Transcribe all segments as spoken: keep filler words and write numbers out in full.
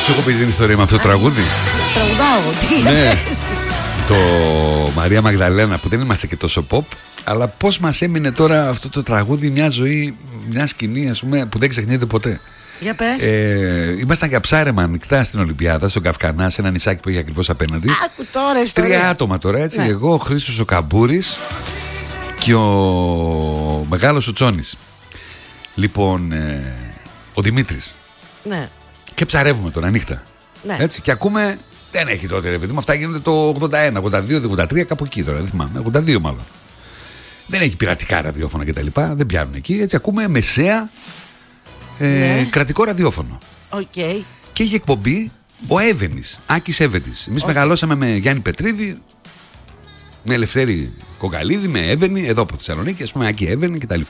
Σου έχω πει την ιστορία με αυτό το τραγούδι. Τραγουδάω, τι ναι. λες. Το Μαρία Μαγδαλένα, που δεν είμαστε και τόσο pop, αλλά πώς μας έμεινε τώρα αυτό το τραγούδι, μια ζωή, μια σκηνή, ας πούμε, που δεν ξεχνιέται ποτέ. Για πες. Ε, ήμασταν για ψάρεμα ανοιχτά στην Ολυμπιάδα, στον Καυκανά, σε ένα νησάκι που είχε ακριβώς απέναντι. Άκου τώρα ιστορία. Τρία άτομα τώρα, έτσι. Ναι. Εγώ, ο Χρήστος ο Καμπούρης και ο μεγάλος ο Τσόνης. Λοιπόν, ε, ο Δημήτρης. Ναι. Και ψαρεύουμε τώρα νύχτα. Ναι. Έτσι, και ακούμε. Δεν έχει τότε, ρε παιδί μου, αυτά γίνονται το ογδόντα ένα, ογδόντα δύο, ογδόντα τρία, κάπου εκεί τώρα, δεν θυμάμαι. ογδόντα δύο μάλλον. Δεν έχει πειρατικά ραδιόφωνα κτλ. Δεν πιάνουν εκεί. Έτσι, ακούμε μεσαία ε, ναι. κρατικό ραδιόφωνο. Okay. Και είχε εκπομπή ο Εύενης, Άκης Εύενης. Εμείς okay. μεγαλώσαμε με Γιάννη Πετρίδη, με Ελευθέρη Κογκαλίδη, με Εύενη, εδώ από Θεσσαλονίκη, ας πούμε, Άκη Εύενη κτλ.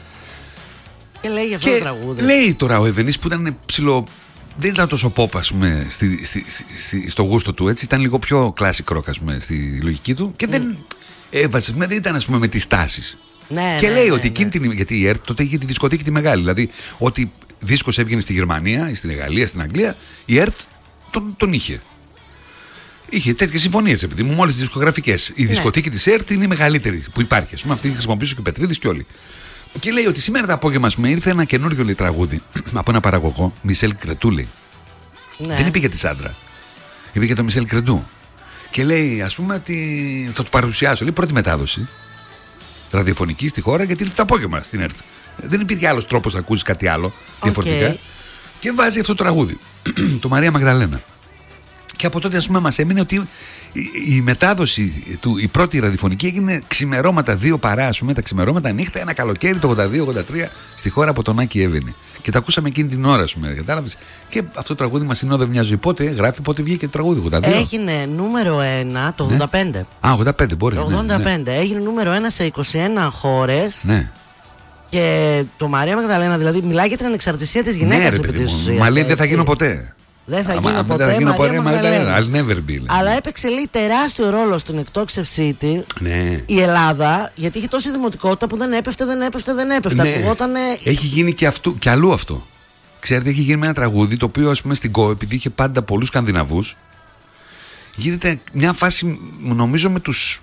Και λέει για αυτό και το τραγούδι. Λέει τώρα ο Εύενης, που ήταν ψηλό. Δεν ήταν τόσο pop, ας πούμε, στη, στη, στη, στο γούστο του, έτσι. Ήταν λίγο πιο classic rock, ας πούμε, στη λογική του. Και mm. δεν έβαζε, δεν ήταν, ας πούμε, με τις τάσεις. Ναι, και ναι, λέει ναι, ότι ναι. εκείνη την. Γιατί η ΕΡΤ τότε είχε τη δισκοθήκη τη μεγάλη. Δηλαδή, ότι δίσκος έβγαινε στη Γερμανία, στην Γαλλία, στην Αγγλία, η ΕΡΤ τον, τον είχε. Είχε τέτοιες συμφωνίες, επειδή μου μόλις τις δισκογραφικές. Η δισκοθήκη ναι. της ΕΡΤ είναι η μεγαλύτερη που υπάρχει. Ας πούμε, αυτή χρησιμοποιούσε και ο Πετρίδης και όλοι. Και λέει ότι σήμερα το απόγευμα, ας πούμε, ήρθε ένα καινούριο λέει, τραγούδι από ένα παραγωγό, Μισελ Κρετού, λέει. Ναι. Δεν είπε για τη Σάντρα. Είπε για τον Μισελ Κρετού. Και λέει, ας πούμε, ότι θα του παρουσιάσω. Λέει πρώτη μετάδοση ραδιοφωνική στη χώρα, γιατί ήρθε το απόγευμα στην ΕΡΤ. Δεν υπήρχε άλλος τρόπος να ακούσεις κάτι άλλο διαφορετικά. Okay. Και βάζει αυτό το τραγούδι, το Μαρία Μαγδαλένα. Και από τότε, ας πούμε, μας έμεινε ότι η, η μετάδοση του, η πρώτη ραδιοφωνική έγινε ξημερώματα, δύο παρά, ας πούμε, τα ξημερώματα νύχτα, ένα καλοκαίρι το ογδόντα δύο ογδόντα τρία στη χώρα από τον Άκη Εύενη. Και το ακούσαμε εκείνη την ώρα, ας πούμε, κατάλαβες. Και αυτό το τραγούδι μας συνόδευε μια ζωή. Πότε γράφει, πότε βγήκε το τραγούδι, ογδόντα δύο. Έγινε νούμερο ένα το ογδόντα πέντε. Ναι. Α, ογδόντα πέντε μπορεί. Το ογδόντα πέντε. Ναι, ναι. Έγινε νούμερο ένα σε είκοσι ένα χώρες. Ναι. Και το Μαρία Μαγδαλένα, δηλαδή, μιλάει για την ανεξαρτησία της γυναίκας, ναι, επί της ουσίας. Μα λέει δεν θα γίνω ποτέ. Δεν θα Αμα, γίνω ποτέ, θα γίνω Μαρία Μαγδαλένα. I'll never be. Αλλά έπαιξε λέει τεράστιο ρόλο στην εκτόξευσή τη ναι. η Ελλάδα, γιατί είχε τόση δημοτικότητα που δεν έπεφτε, δεν έπεφτε, δεν έπεφτε. Ναι. Ακουγότανε... Έχει γίνει και, αυτού, και αλλού αυτό. Ξέρετε, έχει γίνει με ένα τραγούδι το οποίο, ας πούμε, στην ΚΟ, επειδή είχε πάντα πολλούς Σκανδιναβούς, γίνεται μια φάση, νομίζω, με τους.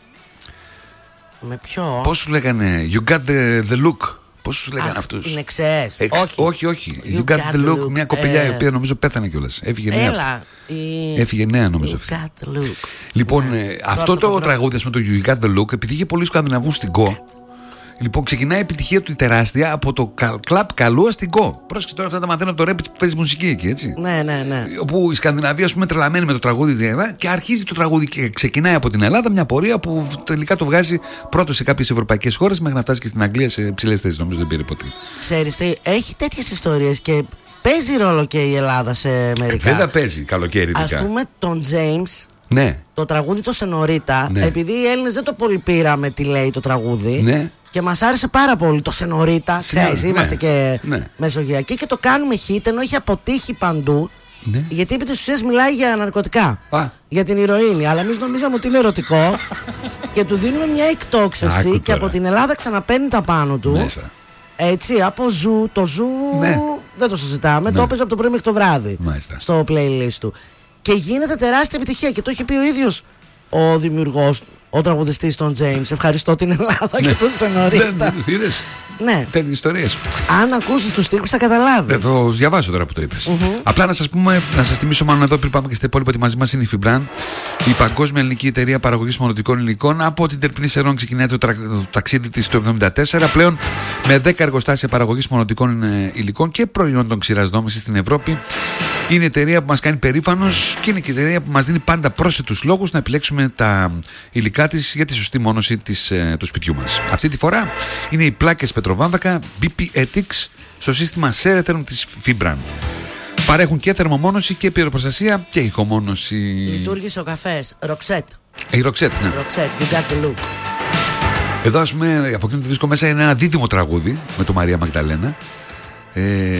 Με ποιο? Πώς σου λέγανε, You got the, the look. Πώς τους λέγανε αυτούς? Είναι εξές. Εξ, όχι, όχι, όχι. You, you got, got the look. look. Μια κοπελιά ε... η οποία νομίζω πέθανε κιόλας. Έφυγε νέα. Έλα. Η... Έφυγε νέα νομίζω you αυτή. Got the look. Λοιπόν, ναι. ε, αυτό το, το τραγούδι, ας πούμε, το You got the look, επειδή είχε πολλούς Σκανδιναβούς στην ΚΟ. Λοιπόν, ξεκινάει η επιτυχία του η τεράστια από το κλαμπ Καλούα στην ΚΟ. Πρόσεξε τώρα, αυτά τα μαθαίνω από το ρέπ που παίζει μουσική εκεί, έτσι. Ναι, ναι, ναι. Όπου η Σκανδιναβία, ας πούμε, τρελαμένη με το τραγούδι και αρχίζει το τραγούδι και ξεκινάει από την Ελλάδα μια πορεία που τελικά το βγάζει πρώτο σε κάποιες ευρωπαϊκές χώρες μέχρι να φτάσει και στην Αγγλία σε ψηλές θέσεις. Νομίζω δεν πήρε ποτέ. Ξέρεις τι, έχει τέτοιες ιστορίες και παίζει ρόλο και η Ελλάδα σε μερικά. Βέβαια παίζει καλοκαίρι. Ας πούμε τον James. Ναι. Το τραγούδι το Σενωρίτα, ναι. επειδή οι Έλληνες δεν το πολύ πήραμε τι λέει το τραγούδι. Ναι. Και μας άρεσε πάρα πολύ το Σενωρίτα. Ξέρεις, ναι, είμαστε ναι, και ναι. μεσογειακοί και το κάνουμε hit, ενώ έχει αποτύχει παντού. Ναι. Γιατί επί της ουσίας μιλάει για ναρκωτικά. Α. Για την ηρωίνη. Αλλά εμείς νομίζαμε ότι είναι ερωτικό. Και του δίνουμε μια εκτόξευση. Άκου και τώρα. Από την Ελλάδα ξαναπαίρνει τα πάνω του. Μέσα. Έτσι, από ζου. Το ζου ναι. δεν το συζητάμε. Ναι. Το έπαιζε από το πρωί μέχρι το βράδυ. Μάλιστα. Στο playlist του. Και γίνεται τεράστια επιτυχία. Και το έχει πει ο ίδιος ο δημιουργός, ο τραγουδιστής των James. Ευχαριστώ την Ελλάδα και τον Σενωρίτα. Είδες. Ναι. Τέτοιες ιστορίες. Αν ακούσεις τους στίχους θα καταλάβεις. Θα το διαβάσω τώρα που το είπες. Mm-hmm. Απλά να σας πούμε, να σας θυμίσω μάλλον εδώ πριν πάμε και στα υπόλοιπα ότι μαζί μας είναι η Φιμπραν, η παγκόσμια ελληνική εταιρεία παραγωγής μονοτικών υλικών. Από την Τερπινή Σερών ξεκινάει το, τρα... το ταξίδι της το εβδομήντα τέσσερα. Πλέον με δέκα εργοστάσια παραγωγής μονοτικών υλικών και προϊόντων ξηρασδόμησης στην Ευρώπη. Είναι η εταιρεία που μας κάνει περήφανος και είναι και η εταιρεία που μας δίνει πάντα πρόσθετους λόγους να επιλέξουμε τα υλικά της για τη σωστή μόνωση της, ε, του σπιτιού μας. Αυτή τη φορά είναι οι πλάκες Πετροβάμβακα μπι πι Ethics στο σύστημα Ceretherm της Fibran. Παρέχουν και θερμομόνωση και πυροπροστασία και ηχομόνωση. Λειτουργήσε ο καφές. Ροξέτ. Η Ροξέτ, ναι. Ροξέτ, you got the look. Εδώ, ας πούμε, από εκείνο το δίσκο μέσα είναι ένα δίδυμο τραγούδι με το Μαρία Μαγδαλένα. Ε,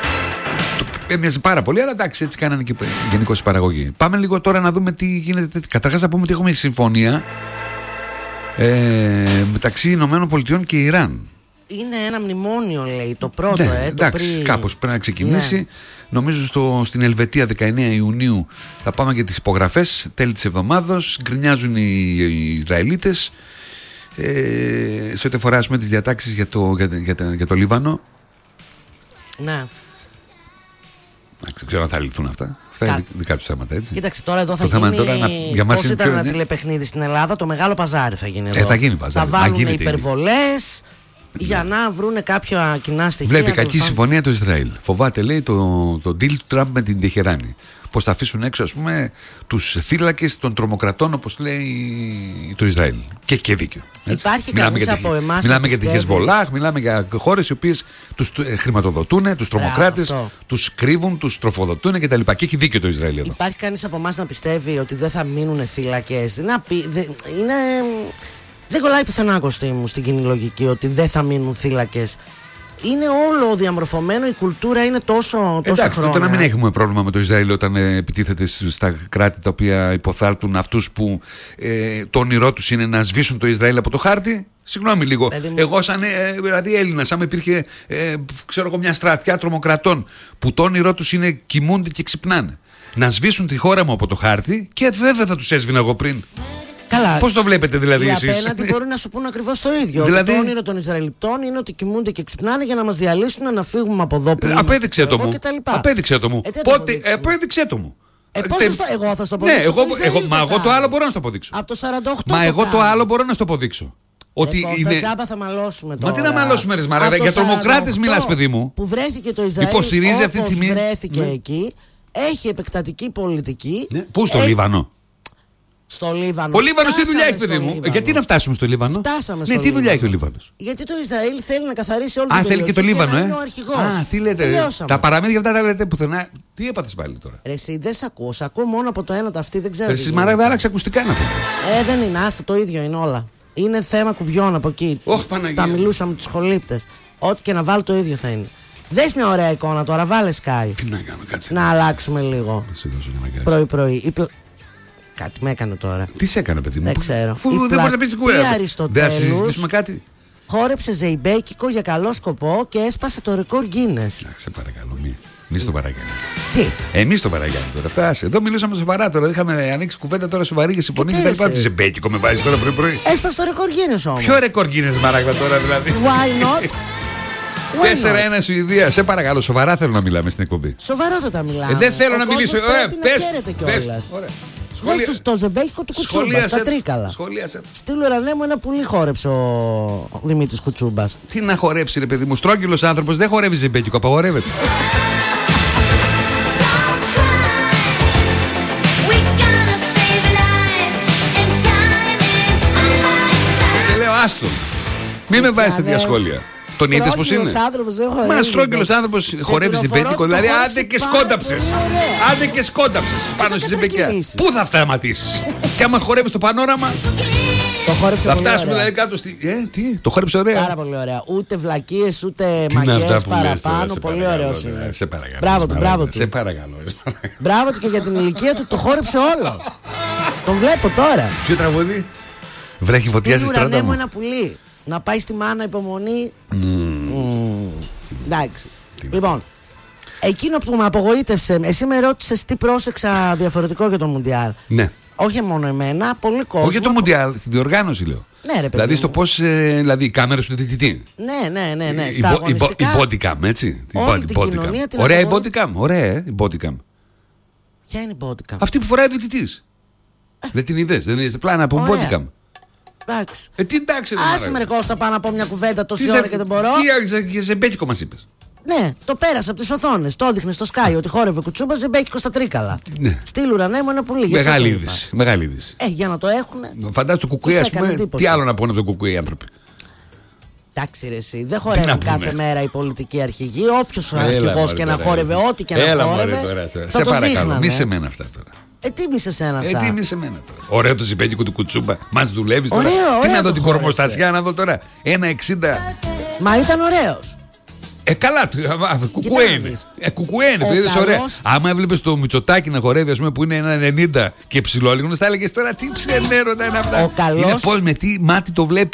Έμοιαζε πάρα πολύ, αλλά εντάξει, έτσι κάνανε και γενικώς η παραγωγή. Πάμε λίγο τώρα να δούμε τι γίνεται. Καταρχάς να πούμε ότι έχουμε συμφωνία ε, μεταξύ Ηνωμένων Πολιτειών και Ιράν. είναι ένα μνημόνιο, λέει, το πρώτο. Ναι, ε, εντάξει, πριν... κάπως πρέπει να ξεκινήσει. Ναι. Νομίζω στο, στην Ελβετία δεκαεννέα Ιουνίου θα πάμε για τις υπογραφές. Τέλη της εβδομάδας. Γκρινιάζουν οι, οι Ισραηλίτες. Ε, σε ό,τι αφορά τις διατάξεις για το, για, για, για, για το Λίβανο. Ναι. Δεν ξέρω αν θα λυθούν αυτά. Αυτά Κα... είναι δικά του θέματα, έτσι. Κοίταξε, τώρα εδώ θα το γίνει. Τώρα, να... για πώς ήταν ένα είναι... τηλεπαιχνίδι στην Ελλάδα, το μεγάλο παζάρι θα γίνει εδώ. Ε, θα γίνει παζάρι. Θα βάλουν υπερβολές για να βρουν κάποια κοινά στοιχεία. Βλέπει κακή συμφωνία το Ισραήλ. Φοβάται, λέει, το, το deal του Τραμπ με την Τεχεράνη. Πώς θα αφήσουν έξω, ας πούμε, τους θύλακες των τρομοκρατών, όπως λέει το Ισραήλ. Και και δίκιο. Έτσι. Υπάρχει κανείς από εμάς. Μιλάμε για τη Χεσβολάχ, μιλάμε για χώρες οι οποίες τους χρηματοδοτούν, τους τρομοκράτες, τους κρύβουν, τους τροφοδοτούν κτλ. Και έχει δίκιο το Ισραήλ εδώ. Υπάρχει κανείς από εμάς να πιστεύει ότι δεν θα μείνουν θύλακες? Είναι. Δεν κολλάει πουθενά, Κωστή μου, στην κοινή λογική ότι δεν θα μείνουν θύλακες. Είναι όλο διαμορφωμένο, η κουλτούρα είναι τόσο, τόσο Εντάξει, χρόνια. τότε να μην έχουμε πρόβλημα με το Ισραήλ όταν ε, επιτίθεται στα κράτη τα οποία υποθάλπτουν αυτούς που ε, το όνειρό τους είναι να σβήσουν το Ισραήλ από το χάρτη. Συγγνώμη λίγο. Παιδί εγώ, σαν ε, δηλαδή Έλληνας, άμα υπήρχε ε, ξέρω εγώ, μια στρατιά τρομοκρατών που το όνειρό τους είναι κοιμούνται και ξυπνάνε, να σβήσουν τη χώρα μου από το χάρτη, και βέβαια θα τους έσβηνα εγώ πριν. Καλά. Πώς το βλέπετε δηλαδή οι εσείς? Οι απέναντι μπορούν να σου πούν ακριβώς το ίδιο. Δηλαδή... Το όνειρο των Ισραηλιτών είναι ότι κοιμούνται και ξυπνάνε για να μας διαλύσουν, να φύγουμε από εδώ που απέδειξε το μου. Απέδειξε το μου. Ε, Πότε, απέδειξε το μου. Ε, πώς Τε... εγώ θα στο αποδείξω? Ναι, εγώ, εγώ, μα εγώ το άλλο μπορώ να στο αποδείξω. Από το σαράντα οκτώ. Μα εγώ το άλλο μπορώ να στο αποδείξω. Ότι ε, είναι... Τζάμπα θα μαλώσουμε τώρα. Μα τι να μαλώσουμε, ρε Μαράγα, για τρομοκράτες μιλάς, παιδί μου. Που βρέθηκε το Ισραήλ, υποστηρίζει αυτή τη στιγμή. Βρέθηκε εκεί, έχει επεκτατική πολιτική. Πού στο Λίβανο? Στο Λίβανο. Ο Λίβανος τι δουλειά έχει, παιδί μου? Λίβανο. Γιατί να φτάσουμε στο Λίβανο? Φτάσαμε στο ναι, τι δουλειά Λίβανο. έχει ο Λίβανος? Γιατί το Ισραήλ θέλει να καθαρίσει όλη την την περιοχή. Α, θέλει και το Λίβανο, και ε. είναι ο αρχηγός. Α, τι λέτε. Τελειώσαμε. Τα παραμύθια αυτά τα λέτε πουθενά. Τι έπαθες πάλι τώρα? Ρε, εσύ δεν σ' ακούω. Σ' ακούω μόνο από το ένα το αυτή, δεν ξέρω. Εσείς Μαράγδα, άλλαξε ακουστικά να πω. Ε, δεν είναι, άστο, το ίδιο είναι όλα. Είναι θέμα κουμπιών από εκεί. Oh, Παναγία. Τα μιλούσαμε τους σχολήπτες. Ό,τι και να βάλω το ίδιο θα είναι. Δες μια ωραία εικόνα τώρα, βάλε Sky. Τι να κάνω, κάτσε. Να αλλάξουμε λίγο. Πρωί-πρωί. Κάτι με έκανε τώρα. Τι σε έκανε, παιδί μου? Δεν ξέρω. Αφού δεν μπορείς να πεις την κουβέντα. Δεν θα συζητήσουμε κάτι. Χόρεψε ζεϊμπέκικο για καλό σκοπό και έσπασε το ρεκόρ Guinness. Σε παρακαλώ, μη. Μη στο παρακάνει. Τι? Εμείς το παρακάνει τώρα. Φτάσε. Εδώ μιλούσαμε σοβαρά τώρα. Είχαμε ανοίξει κουβέντα τώρα σοβαρή και συμφωνεί και τα λοιπά. Τι ζεϊμπέκικο με βάζει τώρα πρωί-πρωί? Έσπασε το ρεκόρ Guinness όμως. Ποιο ρεκόρ Guinness, Μαράγδα, τώρα δηλαδή? Why not? τέσσερα ένα Σουηδία. Σε παρακαλώ, σοβαρά θέλω να μιλάμε στην εκπομπή. Σοβαρότατα μιλάμε. Ε, δεν θέλω να μιλήσω. Ε, πες. Δες τους το ζεμπέκικο του Κουτσούμπα στα Τρίκαλα. Σχολίασε. Στείλου Ρανέμου ένα πουλί χόρεψε ο Δημήτρης Κουτσούμπας. Τι να χορέψει, ρε παιδί μου? Στρόγγυλος άνθρωπος δεν χορεύει ζεμπέκικο, απαγορεύεται. Και λέω άστο. Μην με βάζεις τέτοια σχόλια. Τον είδες πως είναι? Μα στρόγγυλος άνθρωπος χορεύει ζεμπέκικο. Δηλαδή άντε και σκόνταψες. Άντε και σκόνταψες πάνω στη ζεμπέκια. Πού θα σταματήσεις? Και άμα χορεύεις το πανόραμα, το χόρεψε θα φτάσουμε δηλαδή κάτω στη. Ε, τι, το χόρεψε ωραία. Πάρα πολύ ωραία. Ούτε βλακίες ούτε μαγιές παραπάνω. Πολύ ωραίος είναι. Σε παρακαλώ. Μπράβο του, μπράβο του. Σε παρακαλώ. Μπράβο του και για την ηλικία του το χόρεψε όλο. Τον βλέπω τώρα. Ποιο τραγούδι? Βρέχει φωτιά στη στράτα μου. Ένα πουλί. Να πάει στη μάνα υπομονή. Mm. Mm. Εντάξει. Τι λοιπόν, εκείνο που με απογοήτευσε, εσύ με ρώτησες τι πρόσεξα διαφορετικό για το Μουντιάλ. Ναι. Όχι μόνο εμένα, πολύ κόσμο. Όχι για το Μουντιάλ, στην διοργάνωση λέω. Ναι, ρε παιδί. Δηλαδή στο πώς. Ε, δηλαδή οι κάμερες του διαιτητή. Ναι, ναι, ναι. ναι. Η, Στα η, η body cam, έτσι. Όλη την κοινωνία την ωραία η body cam. Ωραία, ε, η body cam. Ποια είναι η body cam? Αυτή που φοράει ο διαιτητής. Ε. Δεν την είδες, δεν είδες πλάνα από body cam. Εντάξει. Ε, τι εντάξει, δεν άσε με ρε Κώστα, πάω να πω μια κουβέντα τόση ώρα και δεν μπορώ. Τι ζεμπέκικο μας είπες? Ναι, το πέρασε από τις οθόνες. Το έδειχνε στο Sky ότι χόρευε Κουτσούμπα ζεμπέκικο στα Τρίκαλα. Ναι. Στείλου Ρανέμου ένα πουλί. Μεγάλη είδηση. Μεγάλη είδηση. Ε, για να το έχουνε. Φαντάζομαι το κουκουέ, ας πούμε. Τι άλλο να πούνε από το κουκουέ οι άνθρωποι? Εντάξει, ρε, εσύ. Δεν χορεύουν κάθε μέρα οι πολιτικοί αρχηγοί. Όποιος αρχηγός και να χόρευε, ό,τι και να χόρευε. Σε παρακαλώ, μη σε μένα αυτά τώρα. Ε, τι μη σε σένα αυτά. Ε, τι μη σε μένα τώρα. Ωραίο το ζεμπέκικο του Κουτσούμπα. Μας δουλεύεις τώρα. Τι να δω την κορμοστασιά να δω τώρα. ένα εξήντα. Μα ήταν ωραίος. Ε, καλά, κουκουέ είναι. Ε, κουκουέ είναι, το είδες ωραία. Άμα έβλεπες το Μητσοτάκι να χορεύει, ας πούμε, που είναι ένα ενενήντα και ψηλόλιγνος, θα έλεγες τώρα τι ψενέρωτα είναι αυτά. Ο καλός... Είναι πώς, με τι μάτι το βλέπεις.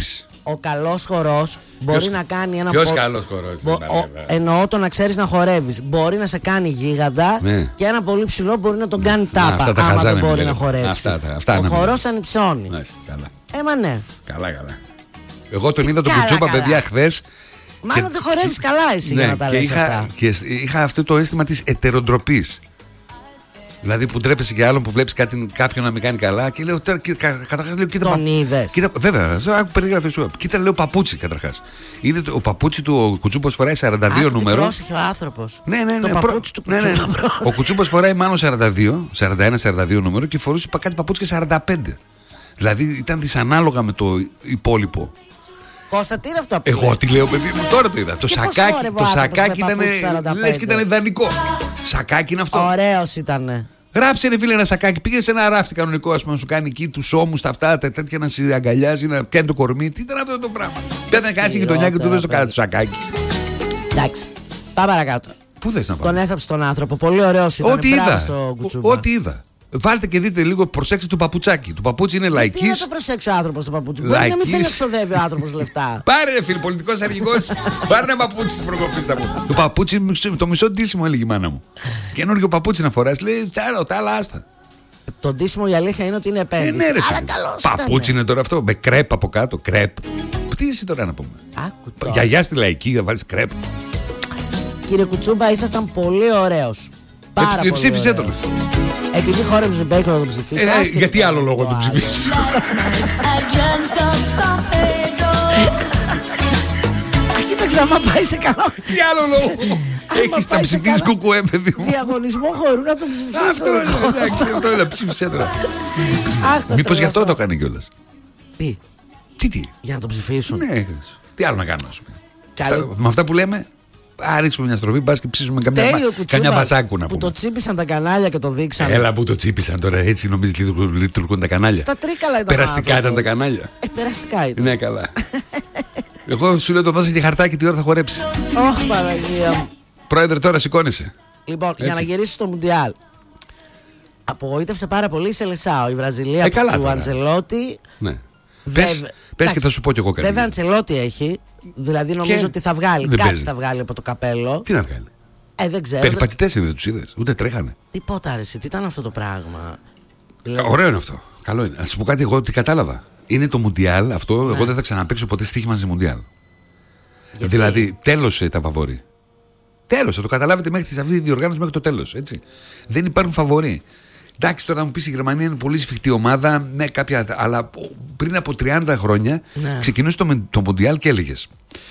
Ο καλός χορός μπορεί ποιος, να κάνει ένα. Ποιος πο... καλός χορός? Μπο... Ο... Εννοώ το να ξέρεις να χορεύεις. Μπορεί να σε κάνει γίγαντα, ναι. Και ένα πολύ ψηλό μπορεί να τον κάνει τάπα. Ναι, άμα δεν μπορεί να χορέψει. Αυτά, αυτά, αυτά, ο χορός ανυψώνει. Καλά. Έμα ναι. Καλά, καλά. Εγώ τον είδα τον Κουτσούπα, παιδιά, χθες. Μάλλον δεν χορεύεις καλά εσύ, ναι, για να τα λες είχα, αυτά. Και είχα αυτό το αίσθημα της ετεροντροπής. Δηλαδή που ντρέπεσαι και άλλον που βλέπεις κάποιον να μην κάνει καλά και λέω τώρα, καταρχάς λέω κοίτα. Τον είδες? Κοίτα, βέβαια, άκου περιγραφή σου. Κοίτα, λέω παπούτσι καταρχάς. Είδε το, ο παπούτσι του ο Κουτσούπας φοράει σαράντα δύο νούμερο. Πρόσεχε ο άνθρωπος. Ναι, ναι, ναι. Το παπούτσι του Κουτσούπα. Ναι, ναι. Ο Κουτσούπας φοράει μάλλον σαράντα δύο, σαράντα ένα σαράντα δύο νούμερο και φορούσε κάτι παπούτσι και σαράντα πέντε. Δηλαδή ήταν δυσανάλογα με το υπόλοιπο. Κώστα, τι είναι αυτό που εγώ λες? Τι λέω, παιδί μου, τώρα το είδα. Το σακάκι, το σακάκι ήταν. Λες και ήταν ιδανικό. Σακάκι είναι αυτό. Ωραίος ήτανε. Γράψε ρε φίλε ένα σακάκι. Πήγε σε ένα ράφτη κανονικό, ας πούμε, να σου κάνει εκεί του ώμου, τα αυτά, τα τέτοια να σε αγκαλιάζει, να πιάνει το κορμί. Τι ήταν αυτό το πράγμα? Πέθανε κανένα γειτονιά και του δες το κάτι το σακάκι. Εντάξει. Πάμε παρακάτω. Πού θες να πάμε? Τον έθαψε τον άνθρωπο. Πολύ ωραίος ήταν. Ό,τι είδα. Ό,τι είδα. Βάλτε και δείτε λίγο, προσέξτε το παπουτσάκι. Το παπούτσι είναι λαϊκής. Τι να το προσέξει ο άνθρωπος το παπούτσι? Μπορεί να μην θέλει να ξοδεύει ο άνθρωπος λεφτά. Πάρε ρε φίλε, πολιτικός αρχηγός. Πάρε ένα παπούτσι στην προκοπίστα μου. Το παπούτσι, το μισό ντύσιμο έλεγε η μάνα μου. Καινούργιο παπούτσι να φοράς, λέει τα άλλα άστα. Το ντύσιμο η αλήθεια είναι ότι είναι επένδυση. Ε, ναι, ρε, αλλά καλώς παπούτσι είναι τώρα αυτό, με κρέπ από κάτω, κρέπ. Τι είσαι τώρα να πούμε? Γιαγιά στη λαϊκή, θα βάλεις κρέπ. Κύριε Κουτσούμπα, ήσασταν πολύ ωραίος. Πάρα ε, πολύ ωραίος. Τον. Επειδή χόρεψε Μπέικο να τον ψηφίσει. Ε, γιατί άλλο λόγο να τον ψηφίσει? Κοίταξε, άμα πάει σε καλό. Τι άλλο λόγο? Έχεις τα ψηφίσεις κουκουέ, παιδί μου. Διαγωνισμό χωρού να τον ψηφίσει. Αυτό είναι, ψήφισε τώρα. Μήπως γι' αυτό το κάνει κιόλας? Τι? Τι τι? Για να τον ψηφίσουν. Ναι, τι άλλο να κάνουμε, ας πούμε. Με αυτά που λέμε. Α, ρίξουμε μια στροφή, μπας και ψήσουμε καμιά μπασάκου να πούμε. Που το τσίπησαν τα κανάλια και το δείξαν. Έλα που το τσίπησαν τώρα, έτσι νομίζεις λειτουργούν τα κανάλια? Στα τρίκαλα ήταν. Περαστικά ήταν τα κανάλια. Ε, περαστικά ήταν. Ναι, καλά. Εγώ σου λέω το δώσα και χαρτάκι τι ώρα θα χορέψει. Ωχ, Παναγία μου. Πρόεδρε, τώρα σηκώνεσαι. Λοιπόν, έτσι, για να γυρίσει στο Μουντιάλ. Απογοήτευσε πάρα πολύ η Σελεσάο. Η Βραζιλία ε, του Αντζελότη. Ναι. Πες, πες και θα σου πω κι εγώ κάτι. Βέβαια, Αντσελότη έχει. Δηλαδή, νομίζω και ότι θα βγάλει. Δεν κάτι παίζει. Θα βγάλει από το καπέλο. Τι να βγάλει? Ε, δεν ξέρω. Περιπατητές είδε, τους είδες? Ούτε τρέχανε. Τίποτα, αρέσει. Τι ήταν αυτό το πράγμα? Δηλαδή... Ωραίο είναι αυτό. Καλό είναι. Α σου πω κάτι, εγώ τι κατάλαβα. Είναι το Μουντιάλ αυτό. Ναι. Εγώ δεν θα ξαναπαίξω ποτέ στοίχημα σε Μουντιάλ. Γιατί? Δηλαδή, τέλος τα φαβορί. Τέλος, θα το καταλάβετε μέχρι αυτή τη διοργάνωση μέχρι το τέλος. Δεν υπάρχουν φαβορί. Εντάξει, τώρα να μου πεις η Γερμανία είναι πολύ σφιχτή ομάδα, ναι, κάποια, αλλά πριν από τριάντα χρόνια ναι. ξεκινούσε το, το Μουντιάλ και έλεγες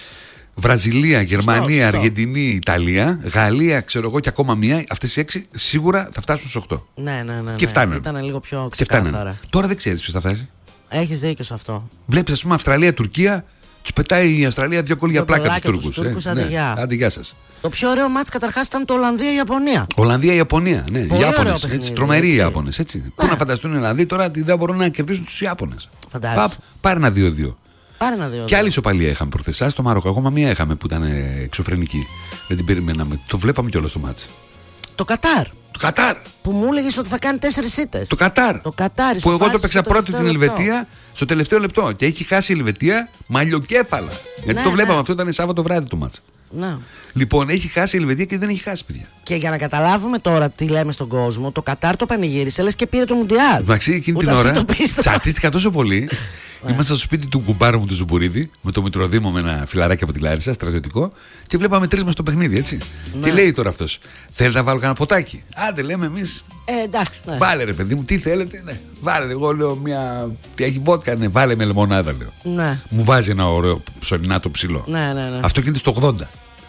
Βραζιλία, Γερμανία, σωστό. Αργεντινή, Ιταλία, Γαλλία, ξέρω εγώ και ακόμα μία. Αυτές οι έξι σίγουρα θα φτάσουν στους οκτώ. Ναι, ναι, ναι. Και φτάνουν. Ήταν λίγο πιο ξεκάθαρα. Τώρα δεν ξέρεις ποιος θα φτάσει. Έχεις δίκιο σε αυτό. Βλέπεις, ας πούμε, Αυστραλία, Τουρκία, τους πετάει η Αυστραλία δύο κόλλια πλάκα τους Τούρκους. Τους Τούρκους, άντε, ναι. γεια. Άντε, γεια σας. Το πιο ωραίο μάτς καταρχάς ήταν το Ολλανδία-Ιαπωνία. Ολλανδία-Ιαπωνία, ναι. Πολύ Ιάπωνες, έτσι, τρομεροί οι Ιάπωνες. Έτσι. Ναι. Πού να φανταστούν οι Ολλανδοί τώρα ότι δεν μπορούν να κερδίσουν τους Ιάπωνες. Φαντάζεσαι. Πάρε ένα δύο δύο. Πάρε ένα δύο δύο. Και άλλη ισοπαλία είχαμε προχθές στο Μαρόκο. Ακόμα μία είχαμε που ήταν εξωφρενική. Δεν την περιμέναμε. Το βλέπαμε κιόλας στο μάτς. Το Κατάρ. Το Κατάρ. Που μου έλεγες ότι θα κάνει τέσσερις ήττες. Το Κατάρ. Το Κατάρ. Που εγώ το παίξα πρώτη την Ελβετία στο τελευταίο λεπτό. Και έχει χάσει η Ελβετία μαλλιοκέφαλα. Γιατί ναι, το βλέπαμε, ναι. Αυτό ήταν Σάββατο βράδυ το μάτς. Ναι. Λοιπόν, έχει χάσει η Ελβετία και δεν έχει χάσει, παιδιά. Και για να καταλάβουμε τώρα τι λέμε στον κόσμο, το Κατάρ το πανηγύρισε, λες και πήρε το Μουντιάλ. Εντάξει, εκείνη την ώρα τσατίστηκα τόσο πολύ. Ήμασταν στο σπίτι του κουμπάρου μου του Ζουμπουρίδη, με το Μητροδήμο, με ένα φιλαράκι από τη Λάρισα, στρατιωτικό, και βλέπαμε τρεις μας στο παιχνίδι, έτσι. Ναι. Και λέει τώρα αυτός, θέλετε να βάλω κανένα ποτάκι? Άντε, λέμε εμείς. Ε, εντάξει, ναι. Βάλε ρε παιδί μου, τι θέλετε, ναι. Βάλε, εγώ λέω μια. Τι έχει βότκα, ναι, βάλε με λεμονάδα, λέω. Ναι. Μου βάζει ένα ωραίο ψωλινάτο ψηλό. Ναι, ναι, ναι. Αυτό γίνεται στο ογδόντα.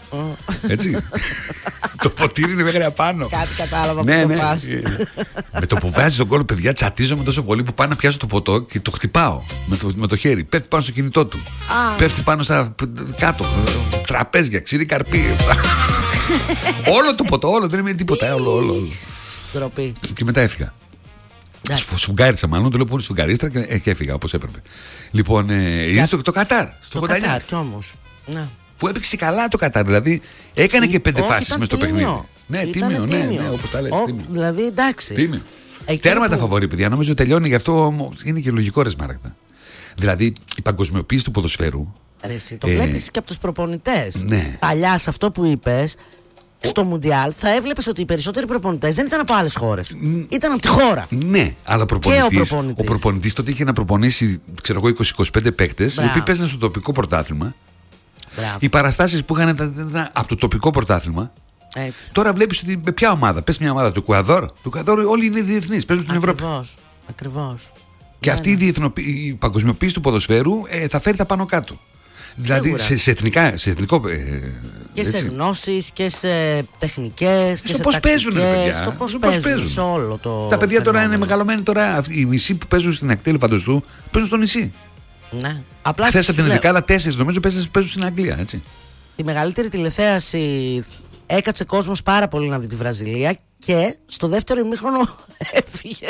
Έτσι. Το ποτήρι είναι μέχρι απάνω. Κάτι κατάλαβα ναι, που ναι. το πας. Με το που βάζει τον κόλλο, παιδιά, τσατίζομαι τόσο πολύ που πάω να πιάσω το ποτό και το χτυπάω με το, με το χέρι. Πέφτει πάνω στο κινητό του. Α. Πέφτει πάνω στα κάτω. Τραπέζια, ξηρή καρπί. Όλο το ποτό, όλο, δεν είναι τίποτα. Όλο, όλο. Ντροπή. Και μετά έφυγα. Σφουγγάρισα μάλλον, το λέω που είναι σφουγγαρίστρα και, και έφυγα όπως έπρεπε. Λοιπόν, ε, είδες το, το Κατάρ. Το Κατάρ κι όμως. Ναι. Που έπαιξε καλά το Κατάρ, δηλαδή έκανε και πέντε φάσεις μες στο παιχνίδι. Ναι, τίμιο, ναι, ναι, όπως τα λες. Δηλαδή εντάξει. Τίμιο. Τέρμα τα φαβορί, παιδιά. Νομίζω τελειώνει, γι' αυτό είναι και λογικό, ρε Σμάραγδα. Δηλαδή η παγκοσμιοποίηση του ποδοσφαίρου. Ρε, εσύ, το ε, βλέπεις και από τους προπονητές. Ναι. Παλιά, σε αυτό που είπες, στο Μουντιάλ θα έβλεπες ότι οι περισσότεροι προπονητές δεν ήταν από άλλες χώρες. Μ, ήταν από τη χώρα. Ναι, αλλά προπονητής, ο, ο προπονητής τότε είχε να προπονήσει, ξέρω εγώ, είκοσι με είκοσι πέντε παίκτες, οι οποίοι παίζαν στο τοπικό πρωτάθλημα. Μπράβο. Οι παραστάσεις που είχαν ήταν από το τοπικό πρωτάθλημα. Έτσι. Τώρα βλέπεις ότι με ποια ομάδα, πες μια ομάδα του Εκουαδόρ. Του Εκουαδόρ όλοι είναι διεθνείς, παίζουν στην Ευρώπη. Ακριβώς. Ακριβώς. Και ναι, αυτή η, διεθνοποι... η παγκοσμιοποίηση του ποδοσφαίρου ε, θα φέρει τα πάνω κάτω. Δηλαδή σε, σε, εθνικά, σε εθνικό. Ε, και έτσι, σε γνώσεις και σε τεχνικές και στο σε πώς παίζουν, παιδιά. Στο πώς παίζουν, παίζουν. Σε όλο το. Τα παιδιά τώρα είναι μεγαλωμένοι τώρα. Οι μισοί που παίζουν στην ακτή Ελεφαντοστού παίζουν στο νησί. Ναι. Χθες από την δεκάδα τέσσερις νομίζω παίζουν στην Αγγλία, έτσι. Η μεγαλύτερη τηλεθέαση έκατσε κόσμος πάρα πολύ να δει τη Βραζιλία και στο δεύτερο ημίχρονο έφυγε.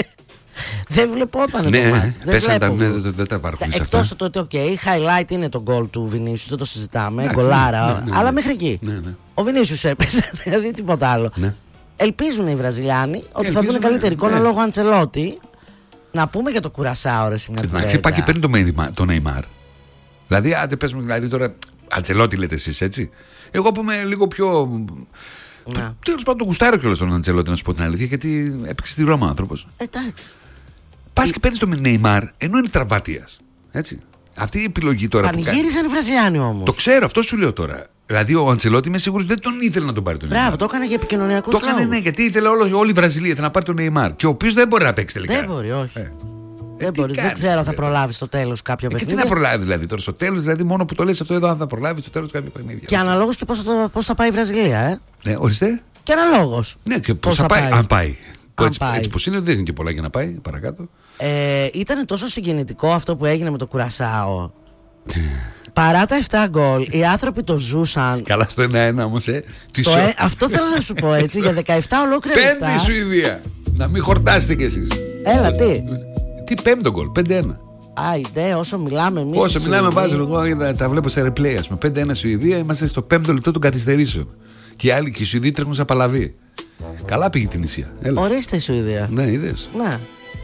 Δεν βλεπόταν ναι, το μάτς. Δεν βλέπω. Ναι, δεν, δεν τα παρακολουθείς. Εκτός από το ότι, ok, highlight είναι το γκολ του Βινίσιους, δεν το συζητάμε, γκολάρα, ναι, ναι, ναι, αλλά μέχρι εκεί. Ναι, ναι. Ο Βινίσιους έπαιζε, δηλαδή τίποτα άλλο. Ναι. Ελπίζουν οι Βραζιλιάνοι ότι θα δουν καλύτερη εικόνα λόγω Αντσελότη. Να πούμε για το Κουρασάο, ρε σήμερα. Εντάξει, πάει και παίρνει το Νεϊμάρ. Δηλαδή, άντε πες μου, δηλαδή τώρα. Αντσελότη λέτε εσείς, έτσι. Εγώ πούμε λίγο πιο. Ναι. Τέλος πάντων, το γουστάρω κιόλας τον Αντσελότη, να σου πω την αλήθεια, γιατί έπαιξε στη Ρώμα άνθρωπος. Εντάξει. Πας και παίρνεις τον Νεϊμάρ, ενώ είναι τραυματίας. Έτσι. Αυτή η επιλογή τώρα. Πανηγύριζαν οι Βραζιλιάνοι όμως. Το ξέρω, αυτό σου λέω τώρα. Δηλαδή ο Αντσελότη είμαι σίγουρος δεν τον ήθελε να τον πάρει τον Νεϊμάρ. Μπράβο, το έκανε για επικοινωνιακούς λόγους. Το έκανε, ναι, γιατί ήθελε όλο, όλη η Βραζιλία ήθελε να πάρει τον Νεϊμάρ. Και ο οποίος δεν μπορεί να παίξει τελικά. Δεν μπορεί, όχι. Ε. Δεν, ε, μπορεί, δεν ξέρω αν θα προλάβει στο τέλος κάποια ε, παιχνίδια. Και τι να προλάβει δηλαδή τώρα στο τέλος, δηλαδή μόνο που το λες αυτό εδώ, αν θα προλάβει στο τέλος κάποια παιχνίδια. Και αναλόγως και πώς θα, πώς θα πάει η Βραζιλία, ε. Ναι, ορίστε. Και αναλόγως. Ναι, και πώς θα πάει, πάει. Αν πάει. Αν έτσι, πάει. Έτσι πως είναι, δεν είναι και πολλά για να πάει παρακάτω. Ε, ήταν τόσο συγκινητικό αυτό που έγινε με το Κουρασάο. Παρά τα επτά γκολ, οι άνθρωποι το ζούσαν. Καλά στο ένα ένα όμως, ε. Στο ε αυτό θέλω να σου πω, έτσι, για δεκαεπτά ολόκληρα λεπτά. Πέμπτη Σουηδία. Να μην χορτάσετε κι εσείς. Έλα, τι. Τι πέμπτο γκολ, πέντε ένα. Άιντε, όσο μιλάμε εμείς. Όσο μιλάμε, βάζω εγώ, τα βλέπω σε replay. Ας πούμε, πέντε ένα Σουηδία, είμαστε στο πέμπτο λεπτό των καθυστερήσεων. Και οι άλλοι και οι Σουηδοί τρέχουν σαν παλαβή. Καλά πήγε την νησία. Ορίστε η Σουηδία. Ναι, είδες. Ναι.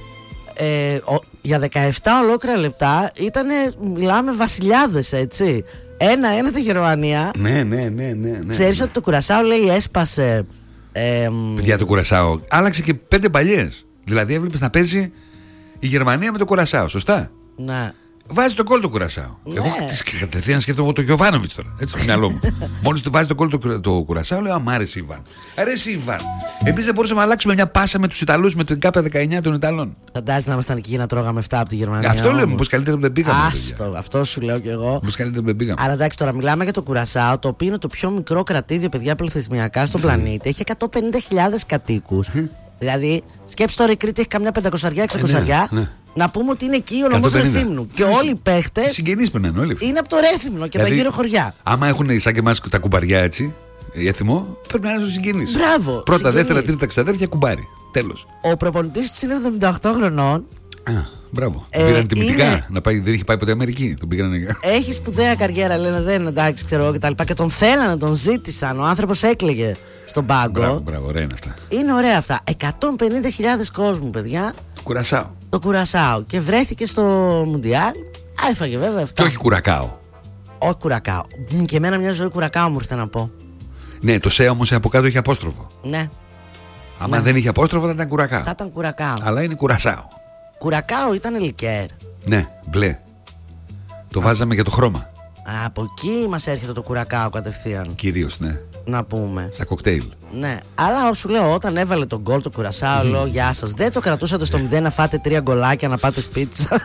Ε, ο, για δεκαεπτά ολόκληρα λεπτά ήτανε, μιλάμε βασιλιάδες, έτσι. Ένα-ένα τη Γερμανία. Ναι, ναι, ναι, ναι, ναι. Ξέρεις ναι. ότι το Κουρασάο λέει έσπασε. Ε, Παιδιά, το Κουρασάο άλλαξε και πέντε παλιές. Δηλαδή έβλεπες να παίζει η Γερμανία με το Κουρασάο, σωστά. Ναι. Βάζει τον κόλ το Κουρασάο. Ναι. Εγώ κατευθείαν σκέφτομαι εγώ το Γιοβάνοβιτς τώρα. Έτσι στο μυαλό μου. Μόλις του βάζει τον κόλ το, το Κουρασάο, λέω: Αμ, άρεσε Ιβάν. Αρέσει Ιβάν. Εμείς δεν μπορούσαμε να αλλάξουμε μια πάσα με τους Ιταλούς, με την ΚΑΠΑ δεκαεννιά των Ιταλών. Φαντάζεσαι να ήμασταν εκεί να τρώγαμε επτά από τη Γερμανία. Αυτό λέω, πως καλύτερα που δεν πήγαμε. Άστο, αυτό σου λέω κι εγώ. Πως καλύτερα που δεν πήγαμε. Αλλά εντάξει, τώρα μιλάμε για το Κουρασάο, το οποίο είναι το πιο μικρό κρατήδιο, παιδιά, πληθυσμιακά στον πλανήτη. Έχει εκατόν πενήντα χιλιάδες κατοίκους. Δηλαδή, σκέψου τώρα η Κρήτη έχει καμιά πεντακοσαριά εξακοσαριά. Ναι, ναι. Να πούμε ότι είναι εκεί ο νομός Ρεθύμνου. Και όλοι οι παίχτες συγγενείς περνάνε όλοι. Είναι από το Ρέθυμνο και δηλαδή, τα γύρω χωριά. Άμα έχουν σαν και εμάς τα κουμπαριά έτσι, έθιμο, πρέπει να είναι στους συγγενείς. Μπράβο. Πρώτα, συγγενείς. δεύτερα, τρίτα ξαδέρφια, κουμπάρι. Τέλος. Ο προπονητής της είναι εβδομήντα οκτώ χρονών. Α, μπράβο. Ε, τον πήραν τιμητικά. είναι... Να πάει, δεν είχε πάει ποτέ Αμερική. Τον πήγαν... Έχει σπουδαία καριέρα, λένε, δεν εντάξει, ξέρω εγώ κτλ. Και τον θέλανε, τον ζήτησαν. Ο άνθρωπος έκλαιγε στον πάγκο. Μπράβο, μπράβο, ωραία είναι αυτά. Είναι ωραία αυτά. εκατόν πενήντα χιλιάδες κόσμου, παιδιά. Κουρασάο. Το Κουρασάο. Και βρέθηκε στο Μουντιάλ. Άφαγε βέβαια αυτά. Και όχι Κουρακάο. Όχι Κουρακάο. Και εμένα μια ζωή Κουρακάο μου ήρθε να πω. Ναι, το ΣΕ όμως από κάτω έχει απόστροφο. Ναι. Άμα ναι. δεν είχε απόστροφο θα ήταν Κουρακάο. Θα ήταν Κουρακάο. Αλλά είναι Κουρασάο. Κουρακάο ήταν λικέρ. Ναι, μπλε. Το Α. βάζαμε για το χρώμα. Α, από εκεί μας έρχεται το Κουρακάο κατευθείαν. Κυρίως, ναι. Να πούμε. Στα κοκτέιλ. Ναι. Αλλά σου λέω, όταν έβαλε τον γκολ το Κουρασάο, mm. λέω γεια σας. Δεν το κρατούσατε στο μηδέν να φάτε τρία γκολάκια να πάτε σπίτι σας.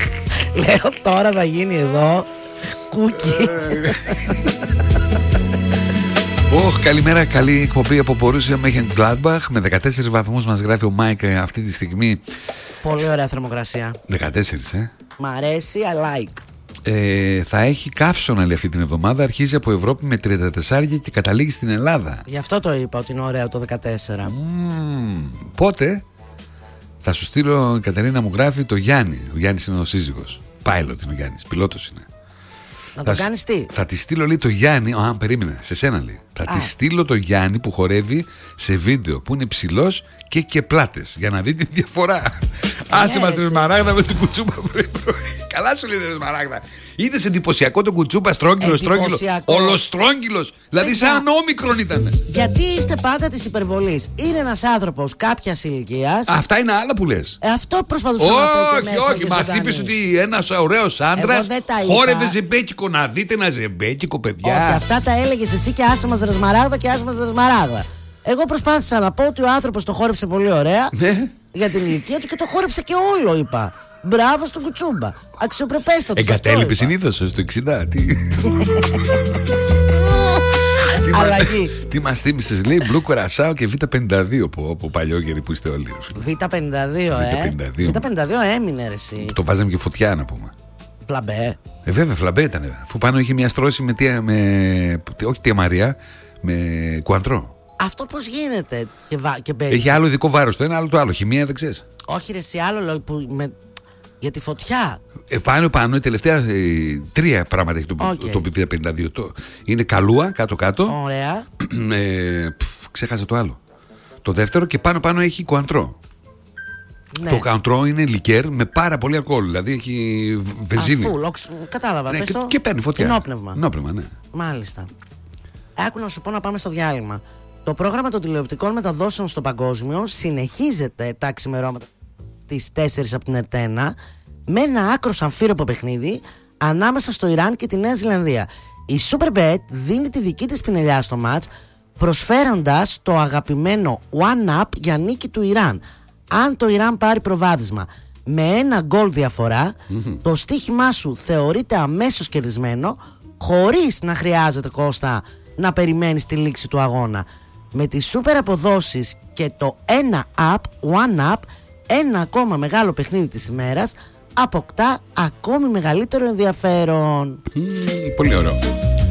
Λέω τώρα θα γίνει εδώ κούκι. Ωχ, καλημέρα, καλή εκπομπή από Μπορούσια Μέχενγκλάντμπαχ. Με δεκατέσσερις βαθμούς μας γράφει ο Μάικ αυτή τη στιγμή. Πολύ ωραία θερμοκρασία. δεκατέσσερις, ε. Μ' αρέσει, I like. Ε, θα έχει καύσωνα αυτή την εβδομάδα. Αρχίζει από Ευρώπη με τριάντα τέσσερα και καταλήγει στην Ελλάδα. Γι' αυτό το είπα ότι είναι ωραίο το δεκατέσσερα. Mm, πότε θα σου στείλω, η Κατερίνα μου γράφει, το Γιάννη. Ο Γιάννης είναι ο σύζυγος. Pilot είναι ο Γιάννης, πιλότος είναι. Να το κάνεις τι. Θα τη στείλω, λέει, το Γιάννη. Α, περίμενε, σε σένα λέει. Θα τη στείλω το Γιάννη που χορεύει σε βίντεο που είναι ψηλός και και πλάτες. Για να δει τη διαφορά. Άσε μας τη Σμαράγδα με την κουτσούπα πρωί-πρωί. Καλά σου λέει, Σμαράγδα. Είδες εντυπωσιακό τον κουτσούπα, στρόγγυλο, στρόγγυλο. Ολοστρόγγυλος. Δηλαδή σαν όμικρον ήταν. Γιατί είστε πάντα της υπερβολής. Είναι ένας άνθρωπος κάποιας ηλικίας. Αυτά είναι άλλα που λες. Ε, αυτό προσπαθούσα να πω. Όχι, όχι. Μας είπες ότι ένας ωραίος άντρας χόρευε ζεμπέκικο. Να δείτε ένα ζεμπέκικο, παιδιά. Όχι, αυτά τα έλεγες εσύ και άσε μας Σμαράγδα και άσε μας Σμαράγδα. Εγώ προσπάθησα να πω ότι ο άνθρωπος το χόρεψε πολύ ωραία. Ναι. Για την ηλικία του και το χόρεψε και όλο, είπα. Μπράβο στον κουτσούμπα. Αξιοπρεπέστατος. Εγκατέλειπε συνήθως στο εξήντα. Τι. Αλλαγή. Τι μας θύμισες, λέει, μπλου κορασάο και β πενήντα δύο από παλιόγεροι που είστε όλοι. β πενήντα δύο, ε. β πενήντα δύο έμεινε, ρε εσύ. Το βάζαμε και φωτιά, να πούμε. Φλαμπέ. Ε, βέβαια, φλαμπέ ήταν. Αφού πάνω είχε μια στρώση με, τι, με όχι τι αμαρία, με κουαντρό. Αυτό πώς γίνεται και, βα... και μπαίνει. Έχει άλλο ειδικό βάρος το ένα, άλλο το άλλο. Χημεία δεν ξέρεις. Όχι, ρε, εσύ άλλο λόγο που με... για τη φωτιά. Ε, πάνω πάνω, η τελευταία ε, τρία πράγματα έχει το, okay. το β πενήντα δύο. Το, είναι καλούα κάτω-κάτω. Ωραία. ε, πφ, ξέχασα το άλλο. Το δεύτερο και πάνω πάνω έχει κουαντρό. Ναι. Το κουαντρό είναι λικέρ με πάρα πολύ αλκοόλ. Δηλαδή έχει βενζίνη. Αφού, λόξ, κατάλαβα. Ναι, πες και, το... και παίρνει φωτιά. Ενόπνευμα. Ενόπνευμα, ναι. Μάλιστα. Άκου να σου πω να πάμε στο διάλειμμα. Το πρόγραμμα των τηλεοπτικών μεταδόσεων στο παγκόσμιο συνεχίζεται τα ξημερώματα τις τέσσερις από την Ερτένα με ένα άκρος αμφίροπο παιχνίδι ανάμεσα στο Ιράν και τη Νέα Ζηλανδία. Η Superbet δίνει τη δική της πινελιά στο μάτς, προσφέροντας το αγαπημένο One Up για νίκη του Ιράν. Αν το Ιράν πάρει προβάδισμα με ένα γκολ διαφορά, mm-hmm. το στοίχημά σου θεωρείται αμέσως κερδισμένο, χωρίς να χρειάζεται, Κώστα, να περιμένεις τη λήξη του αγώνα. Με τις σούπερ αποδόσεις και το ένα up, one up, ένα ακόμα μεγάλο παιχνίδι της ημέρας αποκτά ακόμη μεγαλύτερο ενδιαφέρον. Mm, πολύ ωραίο.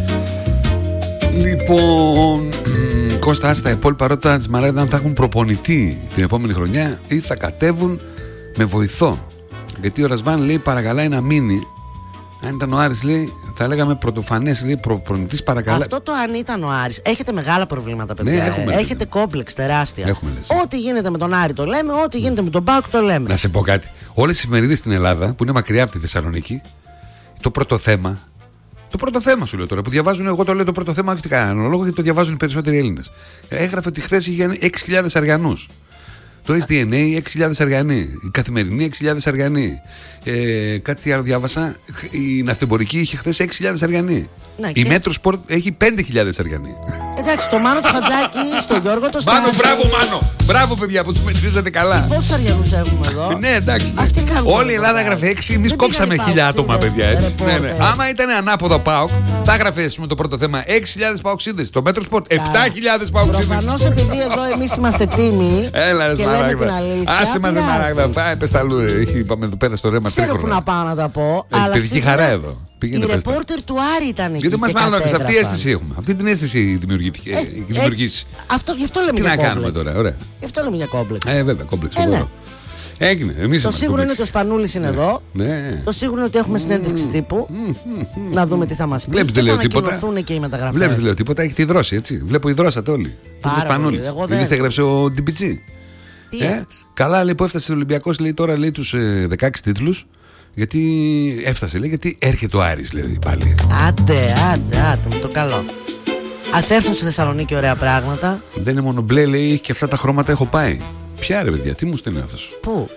Λοιπόν, Κώστα, στα υπόλοιπα ρώτα της Μαράγδα αν θα έχουν προπονητή την επόμενη χρονιά ή θα κατέβουν με βοηθό. Γιατί ο Ρασβάν λέει παρακαλάει να μείνει. Αν ήταν ο Άρης, λέει, θα λέγαμε πρωτοφανές, λέει, προπονητής παρακαλά. Αυτό το αν ήταν ο Άρης. Έχετε μεγάλα προβλήματα, παιδιά. Ναι, έχουμε, έχετε κόμπλεξ τεράστια. Έχουμε, ό,τι γίνεται με τον Άρη το λέμε, ό,τι γίνεται με τον ΠΑΟΚ το λέμε. Να σε πω κάτι. Όλες οι εφημερίδες στην Ελλάδα που είναι μακριά από τη Θεσσαλονίκη, το πρώτο θέμα. Το πρώτο θέμα σου λέω τώρα που διαβάζουν. Εγώ το λέω το πρώτο θέμα, όχι τι κανένα λόγο, γιατί το διαβάζουν οι περισσότεροι Έλληνες. Έγραφε ότι χθες είχε έξι χιλιάδες Αριανούς. Το ες ντι εν έι έξι χιλιάδες Αριανοί. Η Καθημερινή έξι χιλιάδες Αριανοί. Ε, κάτι άλλο διάβασα. Η Ναυτεμπορική είχε χθες έξι χιλιάδες Αριανοί. Ναι, η και... Μέτρο Σπορτ έχει πέντε χιλιάδες Αριανοί. Εντάξει, το Μάνο το Χατζάκι, στον Γιώργο το Στάνη. Μάνο, μπράβο, Μάνο! Μπράβο, παιδιά, που του μετρήσατε καλά. Πόσους Αριανούς έχουμε εδώ? Ναι, εντάξει. Ναι. Όλη η Ελλάδα έγραφε έξι, εμείς κόψαμε χίλια άτομα, παιδιά. Έτσι. Ναι, ναι. Άμα ήταν ανάποδα ΠΑΟΚ, θα έγραφε με το πρώτο θέμα έξι χιλιάδες ΠΑΟΚσίδες. Το Μέτρο Σπορτ επτά χιλιάδες ΠΑΟΚσίδες. Προφανώς επειδή εδώ εμείς είμαστε τίμοι. Έλα, και λέμε την αλήθεια. Άσε μας, Μαράγδα. Πάει, πες τα λούρε. Είπαμε εδώ πέρα στο ρέμα τρίχρονα. Ξέρω που να πάω να τα πω. Αλλά παιδική χαρά εδώ. Η ρεπόρτερ του Άρη ήταν εκεί. Γιατί μας μάλλον αυτή η αίσθηση έχουμε. Αυτή την αίσθηση δημιουργήθηκε. Ε, ε, αυτό, γι' αυτό λέμε τι για να κόμπλεξ. κάνουμε τώρα, ωραία. Γι' αυτό λέμε για κόμπλεξ. Ε, βέβαια, κόμπλεξ. Ε, ναι. Έγινε. Εμείς το σίγουρο είναι ότι ο Σπανούλης είναι ναι. εδώ. Ναι. Το σίγουρο είναι ότι έχουμε συνέντευξη τύπου. Mm, mm, mm, να δούμε τι θα μας πει. Βλέπεις, και δεν θα λέω τίποτα. ανακοινωθούν και οι μεταγραφές. Βλέπεις, δεν λέω τίποτα. Έχει τη δρόση, έτσι. Βλέπω υδρώσατε όλοι. Πάρα πολύ. Εγώ δεν. Δεν έγραψε ο Ντιμπιτζή. Τι ε? Καλά, λέει που έφτασε ο Ολυμπιακός, λέει τώρα λέει τους ε, δεκαέξι τίτλους. Γιατί έφτασε, λέει, γιατί έρχεται ο Άρης, λέει πάλι. Άντε, άντε, άντε, με το καλό. Ας έρθουν στη Θεσσαλονίκη ωραία πράγματα. Δεν είναι μόνο μπλε, λέει, και αυτά τα χρώματα έχω πάει. Ποια ρε παιδιά, τι μου στέλνει αυτός? Πού?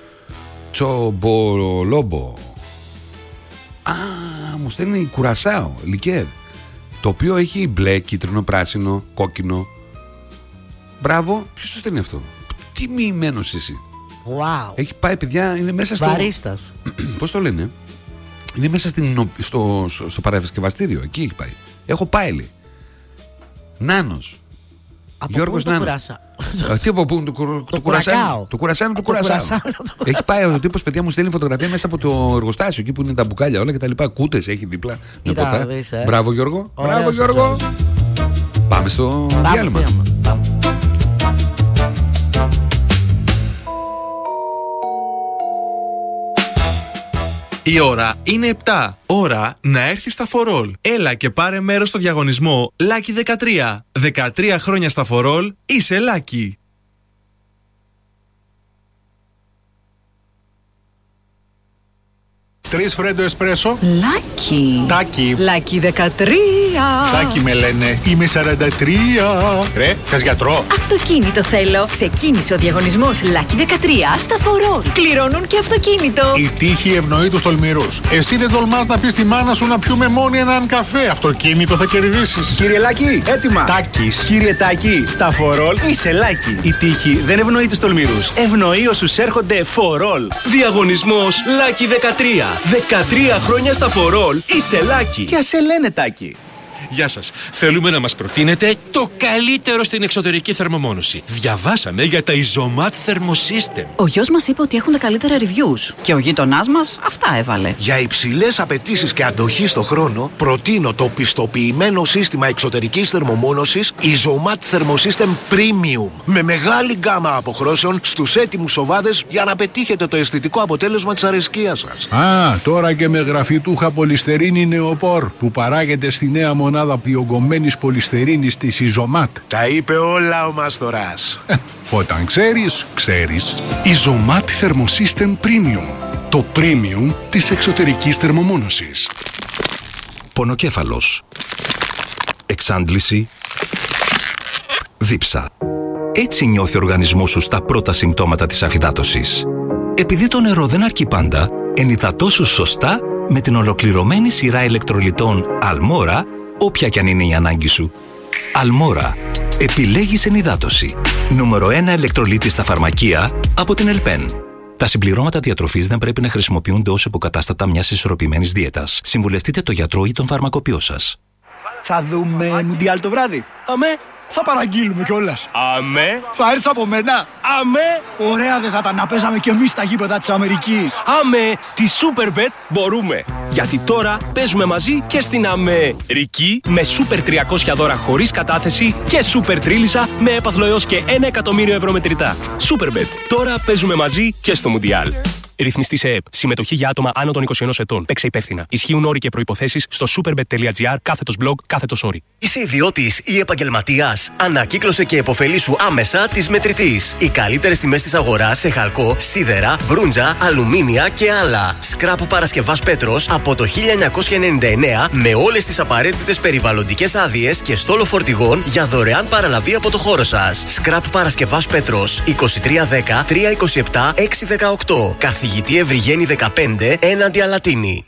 Τσομπολόμπο. Α, μου στέλνει κουρασάο, λικέρ. Το οποίο έχει μπλε, κίτρινο, πράσινο, κόκκινο. Μπράβο, ποιος το στέλνει αυτό? Τι μοιημένος εσύ. Wow. Έχει πάει, παιδιά, είναι μέσα στο. Μπαρίστας. Πώς το λένε? Είναι μέσα στην, στο, στο, στο παρασκευαστήριο. Εκεί έχει πάει. Έχω πάει, λέει. Νάνος. Από Γιώργος πού το κουράσα? Τι από πού? Το, το, το κουρασάνο. Το κουρασάνο του κουρασάνου. Έχει πάει ο τύπος, παιδιά, μου στέλνει φωτογραφία μέσα από το εργοστάσιο. Εκεί που είναι τα μπουκάλια όλα και τα λοιπά. Κούτες έχει δίπλα. Κοίτα, δεις, ε. Μπράβο, Γιώργο. Ωραίος, Μπράβο, Γιώργο. Πάμε στο διάλειμμα. Η ώρα είναι επτά. Ώρα να έρθει στα φορόλ. Έλα και πάρε μέρος στο διαγωνισμό Lucky δεκατρία. δεκατρία χρόνια στα φορόλ, είσαι Lucky. Τρεις φρέντο εσπρέσο. Λάκι. Τάκι. Λάκι δεκατρία. Τάκι με λένε. Είμαι σαράντα τρία. Ρε, θες γιατρό? Αυτοκίνητο θέλω. Ξεκίνησε ο διαγωνισμός Λάκι δεκατρία στα φορόλ. Κληρώνουν και αυτοκίνητο. Η τύχη ευνοεί τους τολμηρούς. Εσύ δεν τολμάς να πεις στη μάνα σου να πιούμε μόνοι έναν καφέ. Αυτοκίνητο θα κερδίσεις. Κύριε Λάκη, έτοιμα. Τάκης. Κύριε Τάκη, στα φορόλ είσαι Λάκη. Η τύχη δεν ευνοεί τους τολμηρούς. Ευνοεί όσους έρχονται φορόλ. Διαγωνισμός Λάκη δεκατρία. δεκατρία χρόνια στα φορόλ είσαι Λάκη. Και ας σε λένε Τάκη. Γεια σας. Θέλουμε να μας προτείνετε το καλύτερο στην εξωτερική θερμομόνωση. Διαβάσαμε για τα Isomat Thermosystem. Ο γιος μας είπε ότι έχουν τα καλύτερα reviews. Και ο γείτονάς μας αυτά έβαλε. Για υψηλές απαιτήσεις και αντοχή στο χρόνο, προτείνω το πιστοποιημένο σύστημα εξωτερικής θερμομόνωσης Isomat Thermosystem Premium. Με μεγάλη γκάμα αποχρώσεων στους έτοιμους σοβάδες για να πετύχετε το αισθητικό αποτέλεσμα της αρεσκίας σας. Α, τώρα και με γραφιτούχα πολυστερίνη νεοπόρ που παράγεται στη νέα μονάδα διογκωμένης πολυστερίνης της Isomat. Τα είπε όλα ο Μάστορας. Ε, όταν ξέρεις, ξέρεις. Isomat Thermosystem Premium. Το premium της εξωτερικής θερμομόνωσης. Πονοκέφαλος. Εξάντληση. Δίψα. Έτσι νιώθει ο οργανισμός σου στα πρώτα συμπτώματα της αφυδάτωσης. Επειδή το νερό δεν αρκεί πάντα, ενυδατώσου σωστά με την ολοκληρωμένη σειρά ηλεκτρολιτών Almora, όποια κι αν είναι η ανάγκη σου. Almora. Επιλέγεις ενυδάτωση. Νούμερο ένα ηλεκτρολίτη στα φαρμακεία από την Ελπέν. Τα συμπληρώματα διατροφής δεν πρέπει να χρησιμοποιούνται ως υποκατάστατα μιας ισορροπημένης δίαιτας. Συμβουλευτείτε το γιατρό ή τον φαρμακοποιό σας. Θα δούμε Μουντιάλ το βράδυ. Αμέ. Θα παραγγείλουμε κιόλας. Αμέ. Θα έρθεις από μένα. Αμέ. Ωραία δεν θα ήταν να παίζαμε κι εμείς στα γήπεδα της Αμερικής. Αμέ. Τη Superbet μπορούμε. Γιατί τώρα παίζουμε μαζί και στην Αμερική με Super τριακόσια δώρα χωρίς κατάθεση και Super Τρίλισσα με έπαθλο έως και ένα εκατομμύριο ευρώ μετρητά. Superbet. Τώρα παίζουμε μαζί και στο Μουντιάλ. Ρυθμιστή σε ΕΕΠ. Συμμετοχή για άτομα άνω των είκοσι ενός ετών. Παίξε υπεύθυνα. Ισχύουν όροι και προϋποθέσεις στο superbet.gr κάθετος blog κάθετος όροι. Είσαι ιδιώτης ή επαγγελματίας? Ανακύκλωσε και επωφελήσου άμεσα της Μετρητής. Οι καλύτερες τιμές της αγοράς σε χαλκό, σίδερα, μπρούντζα, αλουμίνια και άλλα. Σκράπ Παρασκευάς Πέτρος από το χίλια εννιακόσια ενενήντα εννέα με όλες τις απαραίτητες περιβαλλοντικές άδειες και στόλο φορτηγών για δωρεάν παραλαβή από το χώρο σας. Σκράπ Παρασκευάς Πέτρος είκοσι τρία δέκα τρία είκοσι επτά έξι δεκαοκτώ. Καθηγητή Ευρυγένη δεκαπέντε έναντι Αλατίνη.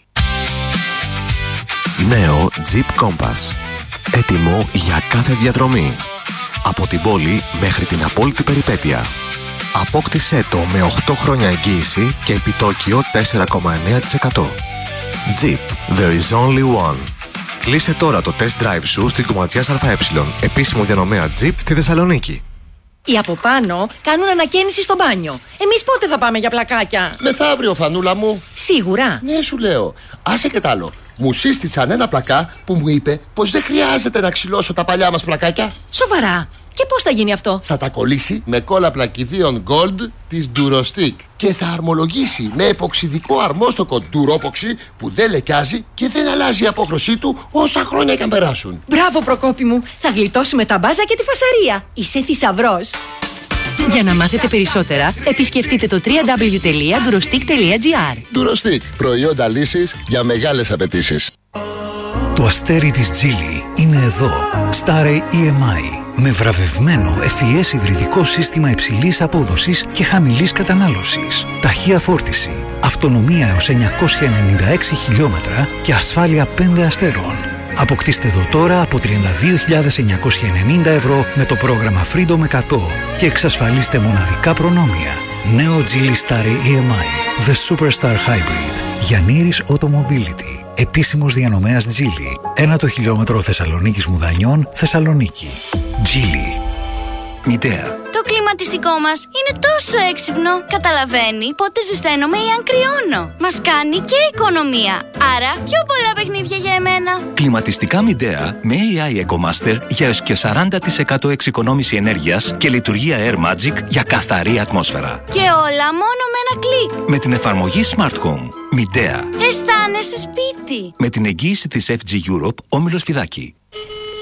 Νέο Jeep Compass. Έτοιμο για κάθε διαδρομή. Από την πόλη μέχρι την απόλυτη περιπέτεια. Απόκτησέ το με οκτώ χρόνια εγγύηση και επιτόκιο τέσσερα κόμμα εννέα τοις εκατό. Jeep. There is only one. Κλείσε τώρα το test drive σου στην Κομματιάς ΑΕ, επίσημο διανομέα Jeep στη Θεσσαλονίκη. Οι από πάνω κάνουν ανακαίνιση στο μπάνιο. Εμείς πότε θα πάμε για πλακάκια? Μεθαύριο, φανούλα μου. Σίγουρα? Ναι, σου λέω. Άσε και τ' άλλο. Μου σύστησαν ένα πλακά που μου είπε πως δεν χρειάζεται να ξυλώσω τα παλιά μας πλακάκια. Σοβαρά? Και πώς θα γίνει αυτό? Θα τα κολλήσει με κόλλα πλακιδίων Gold της Durostick και θα αρμολογήσει με εποξιδικό αρμόστοκο Duropoxy που δεν λεκιάζει και δεν αλλάζει η απόχρωσή του όσα χρόνια και αν περάσουν. Μπράβο, Προκόπη μου. Θα γλιτώσουμε τα μπάζα και τη φασαρία. Είσαι θησαυρός. Για να μάθετε περισσότερα, επισκεφτείτε το double-u double-u double-u τελεία durostick τελεία gr. Durostick. Προϊόντα λύσης για μεγάλες απαιτήσεις. Το αστέρι της Geely είναι εδώ. Starry ι εμ άι. Με βραβευμένο εφ ι ες υβριδικό σύστημα υψηλής απόδοσης και χαμηλής κατανάλωσης. Ταχεία φόρτιση, αυτονομία έως εννιακόσια ενενήντα έξι χιλιόμετρα και ασφάλεια πέντε αστέρων. Αποκτήστε το τώρα από τριάντα δύο χιλιάδες εννιακόσια ενενήντα ευρώ με το πρόγραμμα Freedom εκατό και εξασφαλίστε μοναδικά προνόμια. Νέο Geely Starry ι εμ άι. The Superstar Hybrid. Γιαννήρης Automobility. Επίσημος διανομέας Geely. Ένα το χιλιόμετρο Θεσσαλονίκης Μουδανιών, Θεσσαλονίκη. Geely. Μητέα. Το κλιματιστικό μας είναι τόσο έξυπνο. Καταλαβαίνει πότε ζεσταίνομαι ή αν κρυώνω. Μας κάνει και οικονομία. Άρα πιο πολλά παιχνίδια για εμένα. Κλιματιστικά Μητέα με έι άι EcoMaster για έως και σαράντα τοις εκατό εξοικονόμηση ενέργειας και λειτουργία Air Magic για καθαρή ατμόσφαιρα. Και όλα μόνο με ένα κλικ. Με την εφαρμογή Smart Home. Μητέα. Αισθάνεσαι σπίτι. Με την εγγύηση της εφ τζι Europe, Όμιλος Φιδάκη.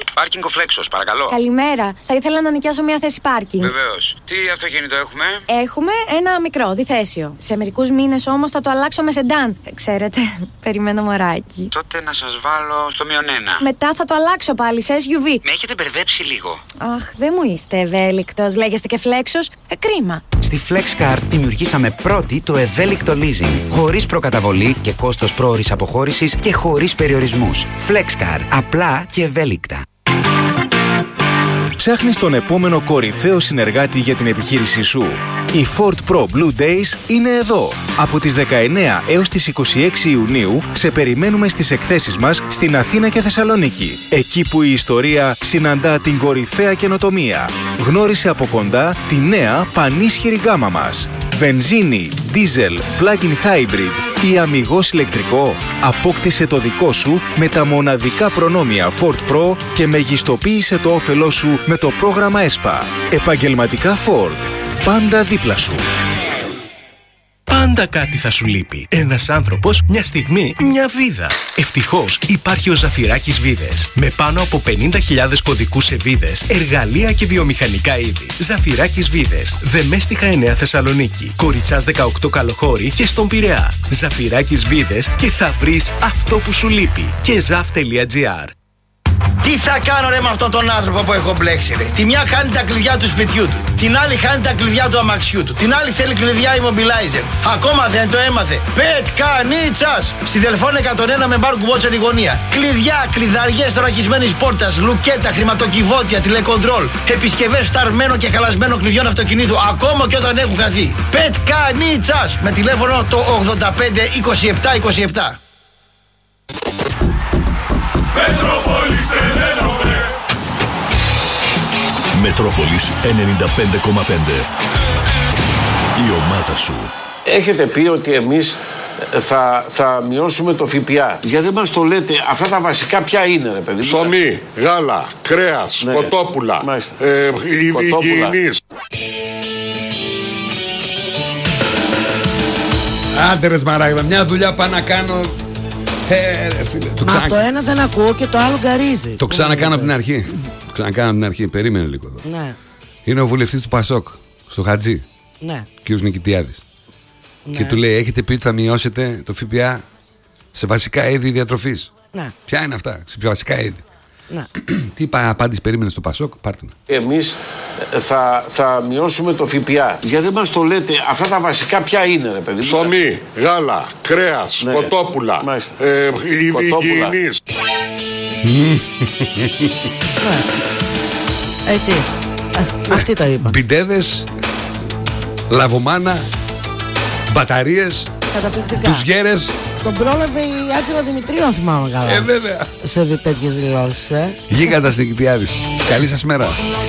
Πάρκινγκ ο Φλέξος, παρακαλώ. Καλημέρα. Θα ήθελα να νοικιάσω μια θέση πάρκινγκ. Βεβαίως. Τι αυτοκίνητο έχουμε? Έχουμε ένα μικρό, διθέσιο. Σε μερικούς μήνες όμως θα το αλλάξω με σεντάν. Ξέρετε, περιμένω μωράκι. Τότε να σας βάλω στο μείον ένα. Μετά θα το αλλάξω πάλι σε ες γιου βι. Με έχετε μπερδέψει λίγο. Αχ, δεν μου είστε ευέλικτος. Λέγεστε και Φλέξος. Ε, κρίμα. Στη FlexCar δημιουργήσαμε πρώτη το ευέλικτο leasing. Χωρίς προκαταβολή και κόστος πρόωρης αποχώρησης και χωρίς περιορισμούς. FlexCar. Απλά και ευέλικτα. Ψάχνεις τον επόμενο κορυφαίο συνεργάτη για την επιχείρησή σου. Οι Ford Pro Blue Days είναι εδώ. Από τις δεκαεννέα έως τις είκοσι έξι Ιουνίου σε περιμένουμε στις εκθέσεις μας στην Αθήνα και Θεσσαλονίκη. Εκεί που η ιστορία συναντά την κορυφαία καινοτομία. Γνώρισε από κοντά τη νέα πανίσχυρη γκάμα μας. Βενζίνη, δίζελ, plug-in hybrid ή αμιγώς ηλεκτρικό. Απόκτησε το δικό σου με τα μοναδικά προνόμια Ford Pro και μεγιστοποίησε το όφελό σου με το πρόγραμμα ΕΣΠΑ. Επαγγελματικά Ford. Πάντα δίπλα σου. Πάντα κάτι θα σου λείπει. Ένας άνθρωπος, μια στιγμή, μια βίδα. Ευτυχώς υπάρχει ο Ζαφυράκης Βίδες. Με πάνω από πενήντα χιλιάδες κωδικούς σε βίδες, εργαλεία και βιομηχανικά είδη. Ζαφυράκης Βίδες. Δεμέστιχα εννέα Θεσσαλονίκη. Κοριτσάς δεκαοκτώ Καλοχώρη και στον Πειραιά. Ζαφυράκης Βίδες και θα βρεις αυτό που σου λείπει. Και ζαφ τελεία τζι άρ. Τι θα κάνω ρε με αυτόν τον άνθρωπο που έχω μπλέξει ρε. Τη μια χάνει τα κλειδιά του σπιτιού του. Την άλλη χάνει τα κλειδιά του αμαξιού του. Την άλλη θέλει κλειδιά immobilizer. Ακόμα δεν το έμαθε. Πετκανίτσας. Στη Δελφών εκατόν ένα με μπαρ κουμπότσεν η γωνία. Κλειδιά, κλειδαριές θωρακισμένης πόρτας, λουκέτα, χρηματοκιβώτια, τηλεκοντρόλ. Επισκευές φταρμένο και χαλασμένο κλειδιών αυτοκινήτου. Ακόμα και όταν έχουν χαθεί. Πετκανίτσας. Με τηλέφωνο το ογδόντα πέντε είκοσι επτά είκοσι επτά. Μετρόπολης τελένομαι. Μετρόπολης ενενήντα πέντε κόμμα πέντε. Η ομάδα σου. Έχετε πει ότι εμείς θα, θα μειώσουμε το ΦΠΑ. Γιατί δεν μας το λέτε, αυτά τα βασικά ποια είναι ρε παιδί. Ψωμί, γάλα, κρέας, ναι, κοτόπουλα, ε, υγιεινής. Άντε ρε Σμαράγδα, μια δουλειά πάω να κάνω. Ε, ρε, φίλε, το Μα ξανα... το ένα δεν ακούω και το άλλο γκαρίζει. Το ξανακάνω από την αρχή. Το ξανακάνω από την αρχή. Περίμενε λίγο εδώ. Ναι. Είναι ο βουλευτής του Πασόκ, στο Χατζή. Ναι. Κύριος Νικητιάδης. Ναι. Και του λέει: έχετε πει ότι θα μειώσετε το ΦΠΑ σε βασικά είδη διατροφής. Ναι. Ποια είναι αυτά, σε βασικά είδη. Ναι. Τι απάντηση περίμενε στο Πασόκ, πάρτε να. Εμείς θα, θα μειώσουμε το ΦΠΑ. Γιατί δεν μας το λέτε, αυτά τα βασικά ποια είναι ρε παιδί. Ψωμί, γάλα, κρέας, ναι, κοτόπουλα, ε, υγιεινής. Ε, τι. Ε, αυτή τα είπα. Μπιντέδες, λαβομάνα, μπαταρίες, τους γέρες. Τον πρόλαβε η Άτζελα Δημητρίου, αν θυμάμαι καλά. Ε, βέβαια. Σε τέτοιες δηλώσεις, ε. Γίγαντας Νικητιάδης. Καλή σας μέρα.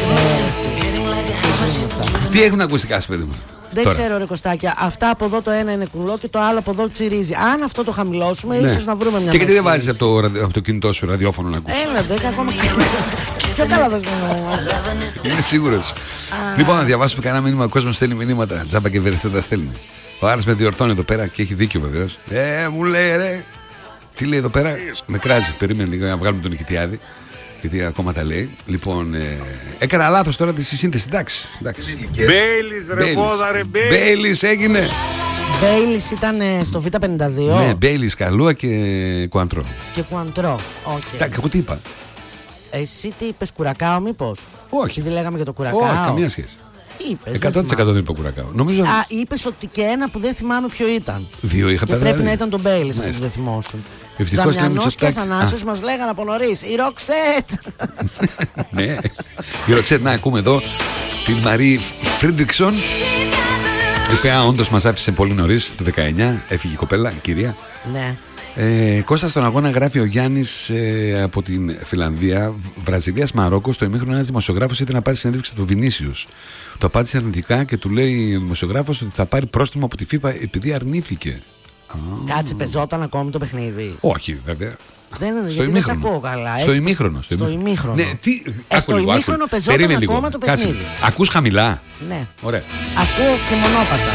Τι έχουν ακουστικά σου, παιδί μου. Δεν τώρα. ξέρω ρε Κωστάκια. Αυτά από εδώ το ένα είναι κουλό και το άλλο από εδώ τσιρίζει. Αν αυτό το χαμηλώσουμε, ναι, ίσως να βρούμε μια. Και γιατί δεν βάζεις από το, από το κινητό σου ραδιόφωνο να ακούσεις. Έλα, δέκα ακόμα. Πιο καλά δεν είμαι σίγουρος. Λοιπόν, να διαβάσουμε κανένα μήνυμα. Ο κόσμος στέλνει μηνύματα. Τζάμπα και βεριστέ τα στέλνει. Ο Άρης με διορθώνει εδώ πέρα και έχει δίκιο βεβαίως. Ε, μου λέει ρε. Τι λέει εδώ πέρα, με κράζει. Περίμενε λίγο να βγάλουμε τον Νικητιάδη. Γιατί ακόμα τα λέει. Λοιπόν, ε, έκανα λάθος τώρα τη σύνθεση. Εντάξει. Μπέιλις ρε πόδα ρε Μπέιλις έγινε. Μπέιλις ήταν στο Β πενήντα δύο. Ναι, Μπέιλις, Καλούα και Κουαντρό. Και Κουαντρό, οκ. Okay. Εγώ τι είπα. Εσύ τι είπες, Κουρακάο μήπως? Όχι. Επειδή λέγαμε για το Κουρακάο. Όχι, καμία σχέση. Είπες, εκατό τοις εκατό δεν είπα Κουρακάο. Νομίζω... Α, είπες ότι και ένα που δεν θυμάμαι ποιο ήταν. Δύο είχα και πρέπει να ήταν τον Μπέιλις αυτό που δεν θυμόσουν. Δαμιανός και Αθανάσιος μας λέγανε από νωρίς. Η Ροξέτ. Ναι, η Ροξέτ, να ακούμε εδώ την Μαρή Φρίντριξον, η οποία όντως μας άφησε πολύ νωρίς, το δεκαεννιά, έφυγε η κοπέλα, η κυρία. Ναι. Ε, Κώστα, στον αγώνα γράφει ο Γιάννης ε, από την Φιλανδία, Βραζιλίας Μαρόκο. Στο ημίχρονο ένας δημοσιογράφος ήθελε να πάρει συνέντευξη του Βινίσιους. Το απάντησε αρνητικά και του λέει ο δημοσιογράφος ότι θα πάρει πρόστιμο από τη FIFA επειδή αρνήθηκε. Κάτσε, πεζόταν ακόμη το παιχνίδι? Όχι, βέβαια. Δεν είναι, γιατί δεν σε ακούω καλά. Στο ημίχρονο. Στο ημίχρονο. Ναι, τι... ε, στο ημίχρονο πεζόταν ακόμα το παιχνίδι. Κάτσε. Ακούς χαμηλά? Ναι. Ωραία. Ακούω και μονόπατα.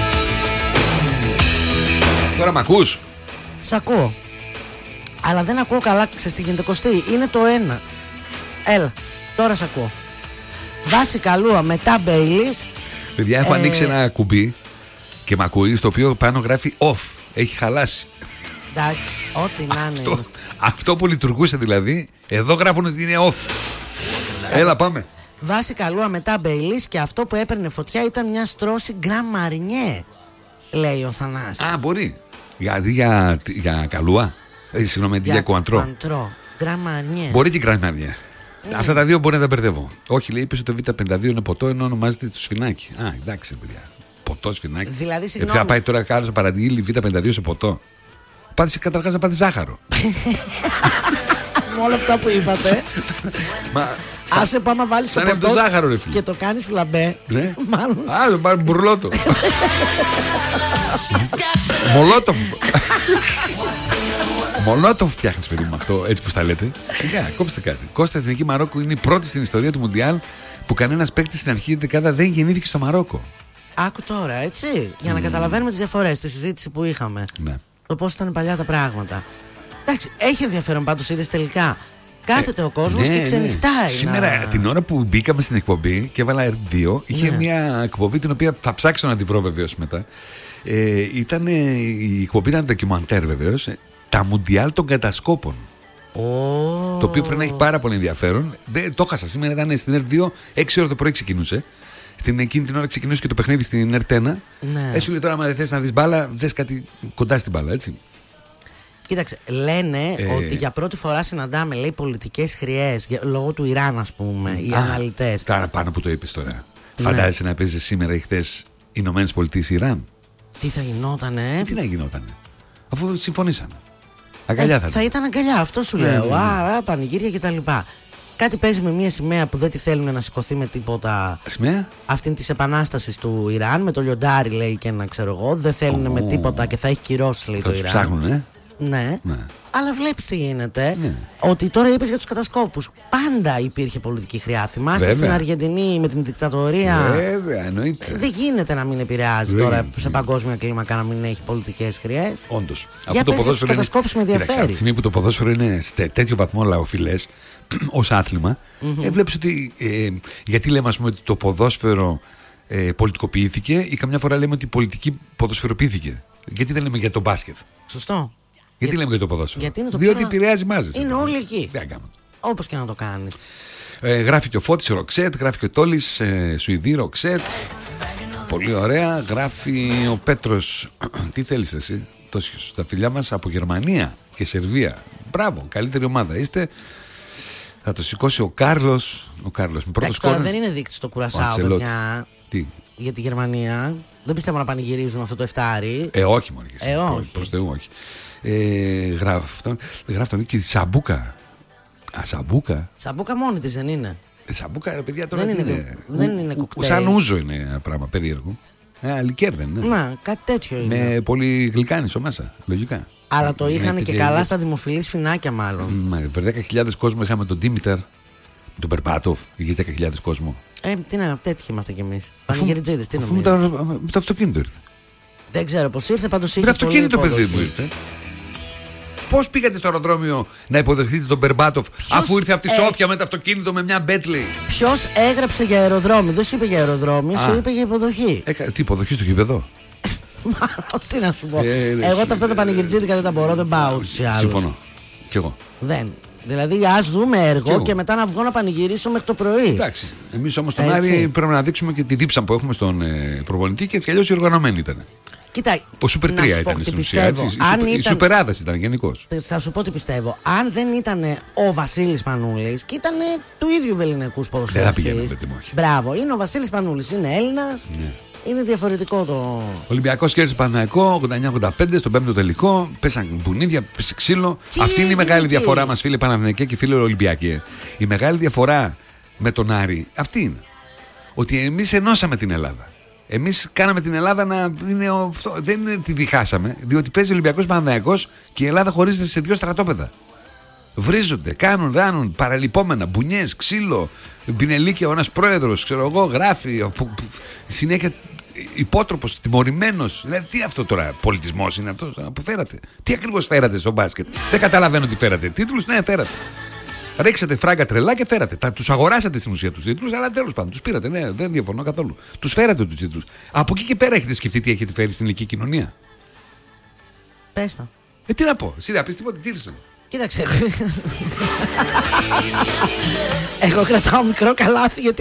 Τώρα μ' ακούς? Σ' ακούω. Αλλά δεν ακούω καλά, ξέρεις τι γίνεται, Κωστή. Είναι το ένα. Έλα, τώρα σ' ακούω. Βάση Καλούα μετά Μπέιλις. Παιδιά, έχω ε... ανοίξει ένα κουμπί και μ' ακούει, στο οποίο πάνω γράφει off. Έχει χαλάσει. Εντάξει, ό,τι να είναι. Αυτό, αυτό που λειτουργούσε δηλαδή, εδώ γράφουν ότι είναι off. Έλα, πάμε. Βάση Καλούα μετά Μπέιλις και αυτό που έπαιρνε φωτιά ήταν μια στρώση Grand Marnier, λέει ο Θανάσης. Α, μπορεί. Δηλαδή για, για, για Καλούα. Ε, συγγνώμη, για, για Κουαντρό. Κουαντρό. Grand Marnier. Μπορεί και Grand Marnier. Mm. Αυτά τα δύο μπορεί να τα μπερδεύω. Όχι, λέει, είπε ότι το β πενήντα δύο είναι ποτό, ενώ ονομάζεται το σφινάκι. Α, εντάξει, παιδιά. Ποτό σφινάκι. Δηλαδή, συγγνώμη. Ε, θα πάει τώρα κάποιο να παραγγείλει β πενήντα δύο σε ποτό. Πάτησε καταρχάς να πάτε ζάχαρο. Με όλα αυτά που είπατε. Μα, άσε πάμε να βάλεις το ποτό το ζάχαρο, ρε, και το κάνεις φλαμπέ. Ναι. Μάλλον. Α, το πάρει μπουρλότο. Μολότοφ. Μολότοφ φτιάχνεις, παιδί μου, αυτό, έτσι που τα λέτε. Σιγά, κόψτε κάτι. Κώστα, Εθνική Μαρόκο είναι η πρώτη στην ιστορία του Μουντιάλ που κανένας παίκτης στην αρχή δεκάδα δεν γεννήθηκε στο Μαρόκο. Άκου τώρα, έτσι, για να mm. καταλαβαίνουμε τις διαφορές, τη συζήτηση που είχαμε. Ναι. Το πώς ήταν παλιά τα πράγματα. Εντάξει, έχει ενδιαφέρον πάντως, είδες τελικά. Κάθεται ε, ο κόσμος, ναι, και ξενυχτάει. Ναι. Σήμερα, να... την ώρα που μπήκαμε στην εκπομπή και έβαλα ερ δύο, είχε ναι. μια εκπομπή την οποία θα ψάξω να τη βρω βεβαίως μετά. Ε, ήταν, η εκπομπή ήταν ντοκιμαντέρ βεβαίως. Τα Μουντιάλ των κατασκόπων. Oh. Το οποίο πρέπει να έχει πάρα πολύ ενδιαφέρον. Δεν, το χάσα σήμερα, ήταν στην ερ δύο, έξι ώρα το πρωί ξεκινούσε. Στην εκείνη την ώρα ξεκινούσε και το παιχνίδι στην ερ ένα. Ναι. Έτσι λέει τώρα, άμα δεν θες να δεις μπάλα, δες κάτι κοντά στην μπάλα, έτσι. Κοίταξε, λένε ε... ότι για πρώτη φορά συναντάμε, λέει, πολιτικές χρειές λόγω του Ιράν, ας πούμε, οι Α, αναλυτές. Τώρα πάνω που το είπες τώρα. Ναι. Φαντάζεσαι να παίζει σήμερα ή χθες Ηνωμένες Πολιτείες Ιράν. Τι θα γινότανε. Τι να γινότανε. Αφού συμφωνήσανε. Αγκαλιά ε, θα, θα ήταν αγκαλιά, αυτό σου λέω. Ναι, ναι. Α, α, πανηγύρια κτλ. Κάτι παίζει με μια σημαία που δεν τη θέλουν να σηκωθεί με τίποτα. Σημαία? Αυτήν τη επανάσταση του Ιράν. Με το λιοντάρι, λέει, και να ξέρω εγώ. Δεν θέλουν oh. με τίποτα και θα έχει κυρώσει, λέει, το, το Ιράν. Ψάχνουν, ε? Ναι. ναι. Αλλά βλέπεις τι γίνεται. Ναι. Ότι τώρα είπες για τους κατασκόπους. Πάντα υπήρχε πολιτική χρειά. Θυμάστε στην Αργεντινή με την δικτατορία. Βέβαια, εννοείται. Δεν γίνεται να μην επηρεάζει Βέβαια. τώρα σε παγκόσμια κλίμακα να μην έχει πολιτικές χρειές. Όντως. Για πες για τους κατασκόπους με ενδιαφέρει. Από τη στιγμή που το ποδόσφαιρο είναι σε τέτοιο βαθμό λαοφιλές ως άθλημα, mm-hmm. ε, βλέπεις ότι. Ε, γιατί λέμε, ας πούμε, ότι το ποδόσφαιρο ε, πολιτικοποιήθηκε ή καμιά φορά λέμε ότι η πολιτική ποδοσφαιροποιήθηκε. Γιατί δεν λέμε για το μπάσκετ. Σωστό. Γιατί για... λέμε για το ποδόσφαιρο. Γιατί είναι το Διότι πιο... επηρεάζει μαζί. Είναι όλοι εκεί. Όπως και να το κάνεις. Ε, γράφει και ο Φώτης Ροξέτ, γράφει και ο Τόλης ε, Σουηδή Ροξέτ. Πολύ ωραία. Γράφει ο Πέτρος. Τι θέλεις εσύ, Τόσιος. Τα φιλιά μας από Γερμανία και Σερβία. Μπράβο, καλύτερη ομάδα είστε. Θα το σηκώσει ο Κάρλος. Ο Κάρλος με πρώτο σκόρ. Τώρα δεν είναι δείκτη στο Κουρασάο, παιδιά. Τι. Για τη Γερμανία. Δεν πιστεύω να πανηγυρίζουν αυτό το εφτάρι. Ε, όχι μόνο. Ε, όχι. Προς Θεού, όχι. Ε, γράφει τον και Σαμπούκα. Α, Σαμπούκα. Σαμπούκα μόνη της δεν είναι. Ε, Σαμπούκα, ρε παιδιά, τώρα δεν είναι. είναι, δεν είναι κοκτέιλ. Σαν ούζο είναι ένα πράγμα περίεργο. Ε, λικέρ δεν είναι. Να, κάτι τέτοιο είναι. Με πολύ γλυκάνισο μέσα, λογικά. Αλλά το είχαν με και και καλά στα δημοφιλή σφινάκια, μάλλον. Μα, δέκα χιλιάδες κόσμο είχαμε τον Ντίμιτερ, τον Περπάτοφ, είχε δέκα χιλιάδες κόσμο. Ε, τι να, τέτοιοι είμαστε κι εμείς. Πανηγυριτζίδες, τι νομίζεις. Με το αυτοκίνητο ήρθε. Δεν ξέρω πώς ήρθε, πάντως είχε. Με το αυτοκίνητο, παιδί μου, ήρθε. Πώς πήγατε στο αεροδρόμιο να υποδεχτείτε τον Μπερμπάτοφ, αφού ήρθε από τη Σόφια ε... με το αυτοκίνητο με μια Μπέτλι? Ποιος έγραψε για αεροδρόμιο? Δεν σου είπε για αεροδρόμιο, σου είπε για υποδοχή. Ε, τι υποδοχή στο γήπεδο? Τι να σου πω. Ε, εγώ τα αυτά τα πανηγυρτζίδικα δεν τα μπορώ, δεν πάω ούτως ή άλλως. Συμφωνώ. Κι εγώ. Δεν. Δηλαδή, ας δούμε έργο και, και μετά να βγω να πανηγυρίσω μέχρι το πρωί. Εντάξει. Εμείς όμως τον Άρη πρέπει να δείξουμε και τη δίψα που έχουμε στον ε, προπονητή και έτσι κι αλλιώς οι οργανωμένοι ήταν. Κοίτα, ο Σούπερ τρία ήταν στην ουσία. Έτσι. Αν οι ήταν... Σουπεράδες ήταν γενικώς. Θα σου πω τι πιστεύω. Αν δεν ήταν ο Βασίλης Πανούλης και ήταν του ίδιου βεληνικούς ποδοσφαιριστές. Μπράβο, είναι ο Βασίλης Πανούλης, είναι Έλληνας. Ναι. Είναι διαφορετικό το. Ολυμπιακός κέρδισε Παναθηναϊκό ογδόντα εννιά ογδόντα πέντε στον πέμπτο τελικό. Πέσαν μπουνίδια, πέσε ξύλο. Τι Αυτή είναι η μεγάλη τι. διαφορά μας, φίλε Παναθηναϊκέ και φίλε Ολυμπιακέ. Η μεγάλη διαφορά με τον Άρη αυτή είναι. Ότι εμείς ενώσαμε την Ελλάδα. Εμείς κάναμε την Ελλάδα να είναι. Αυτό, δεν είναι τη διχάσαμε, διότι παίζει Ολυμπιακός Παναθηναϊκός και η Ελλάδα χωρίζεται σε δύο στρατόπεδα. Βρίζονται, κάνουν, ράνουν, παραλυπόμενα, μπουνιές, ξύλο, μπινελίκια. Ο ένας πρόεδρος, ξέρω εγώ, γράφει που, που, συνέχεια υπότροπος, τιμωρημένος. Δηλαδή, τι αυτό τώρα, πολιτισμός είναι αυτό που φέρατε? Τι ακριβώς φέρατε στο μπάσκετ? Δεν καταλαβαίνω τι φέρατε. Τίτλους, ναι, φέρατε. Ρίξατε φράγκα τρελά και φέρατε. Τους αγοράσατε στην ουσία τους τίτλους, αλλά τέλος πάντων τους πήρατε. Ναι, δεν διαφωνώ καθόλου. Τους φέρατε τους τίτλους. Από εκεί και πέρα έχετε σκεφτεί τι έχετε φέρει στην ελληνική κοινωνία? Πες τα. Ε, τι να πω, εσύ δεν πεις τίποτα, τι ήρθες? Κοίταξε. Εγώ κρατάω μικρό καλάθι γιατί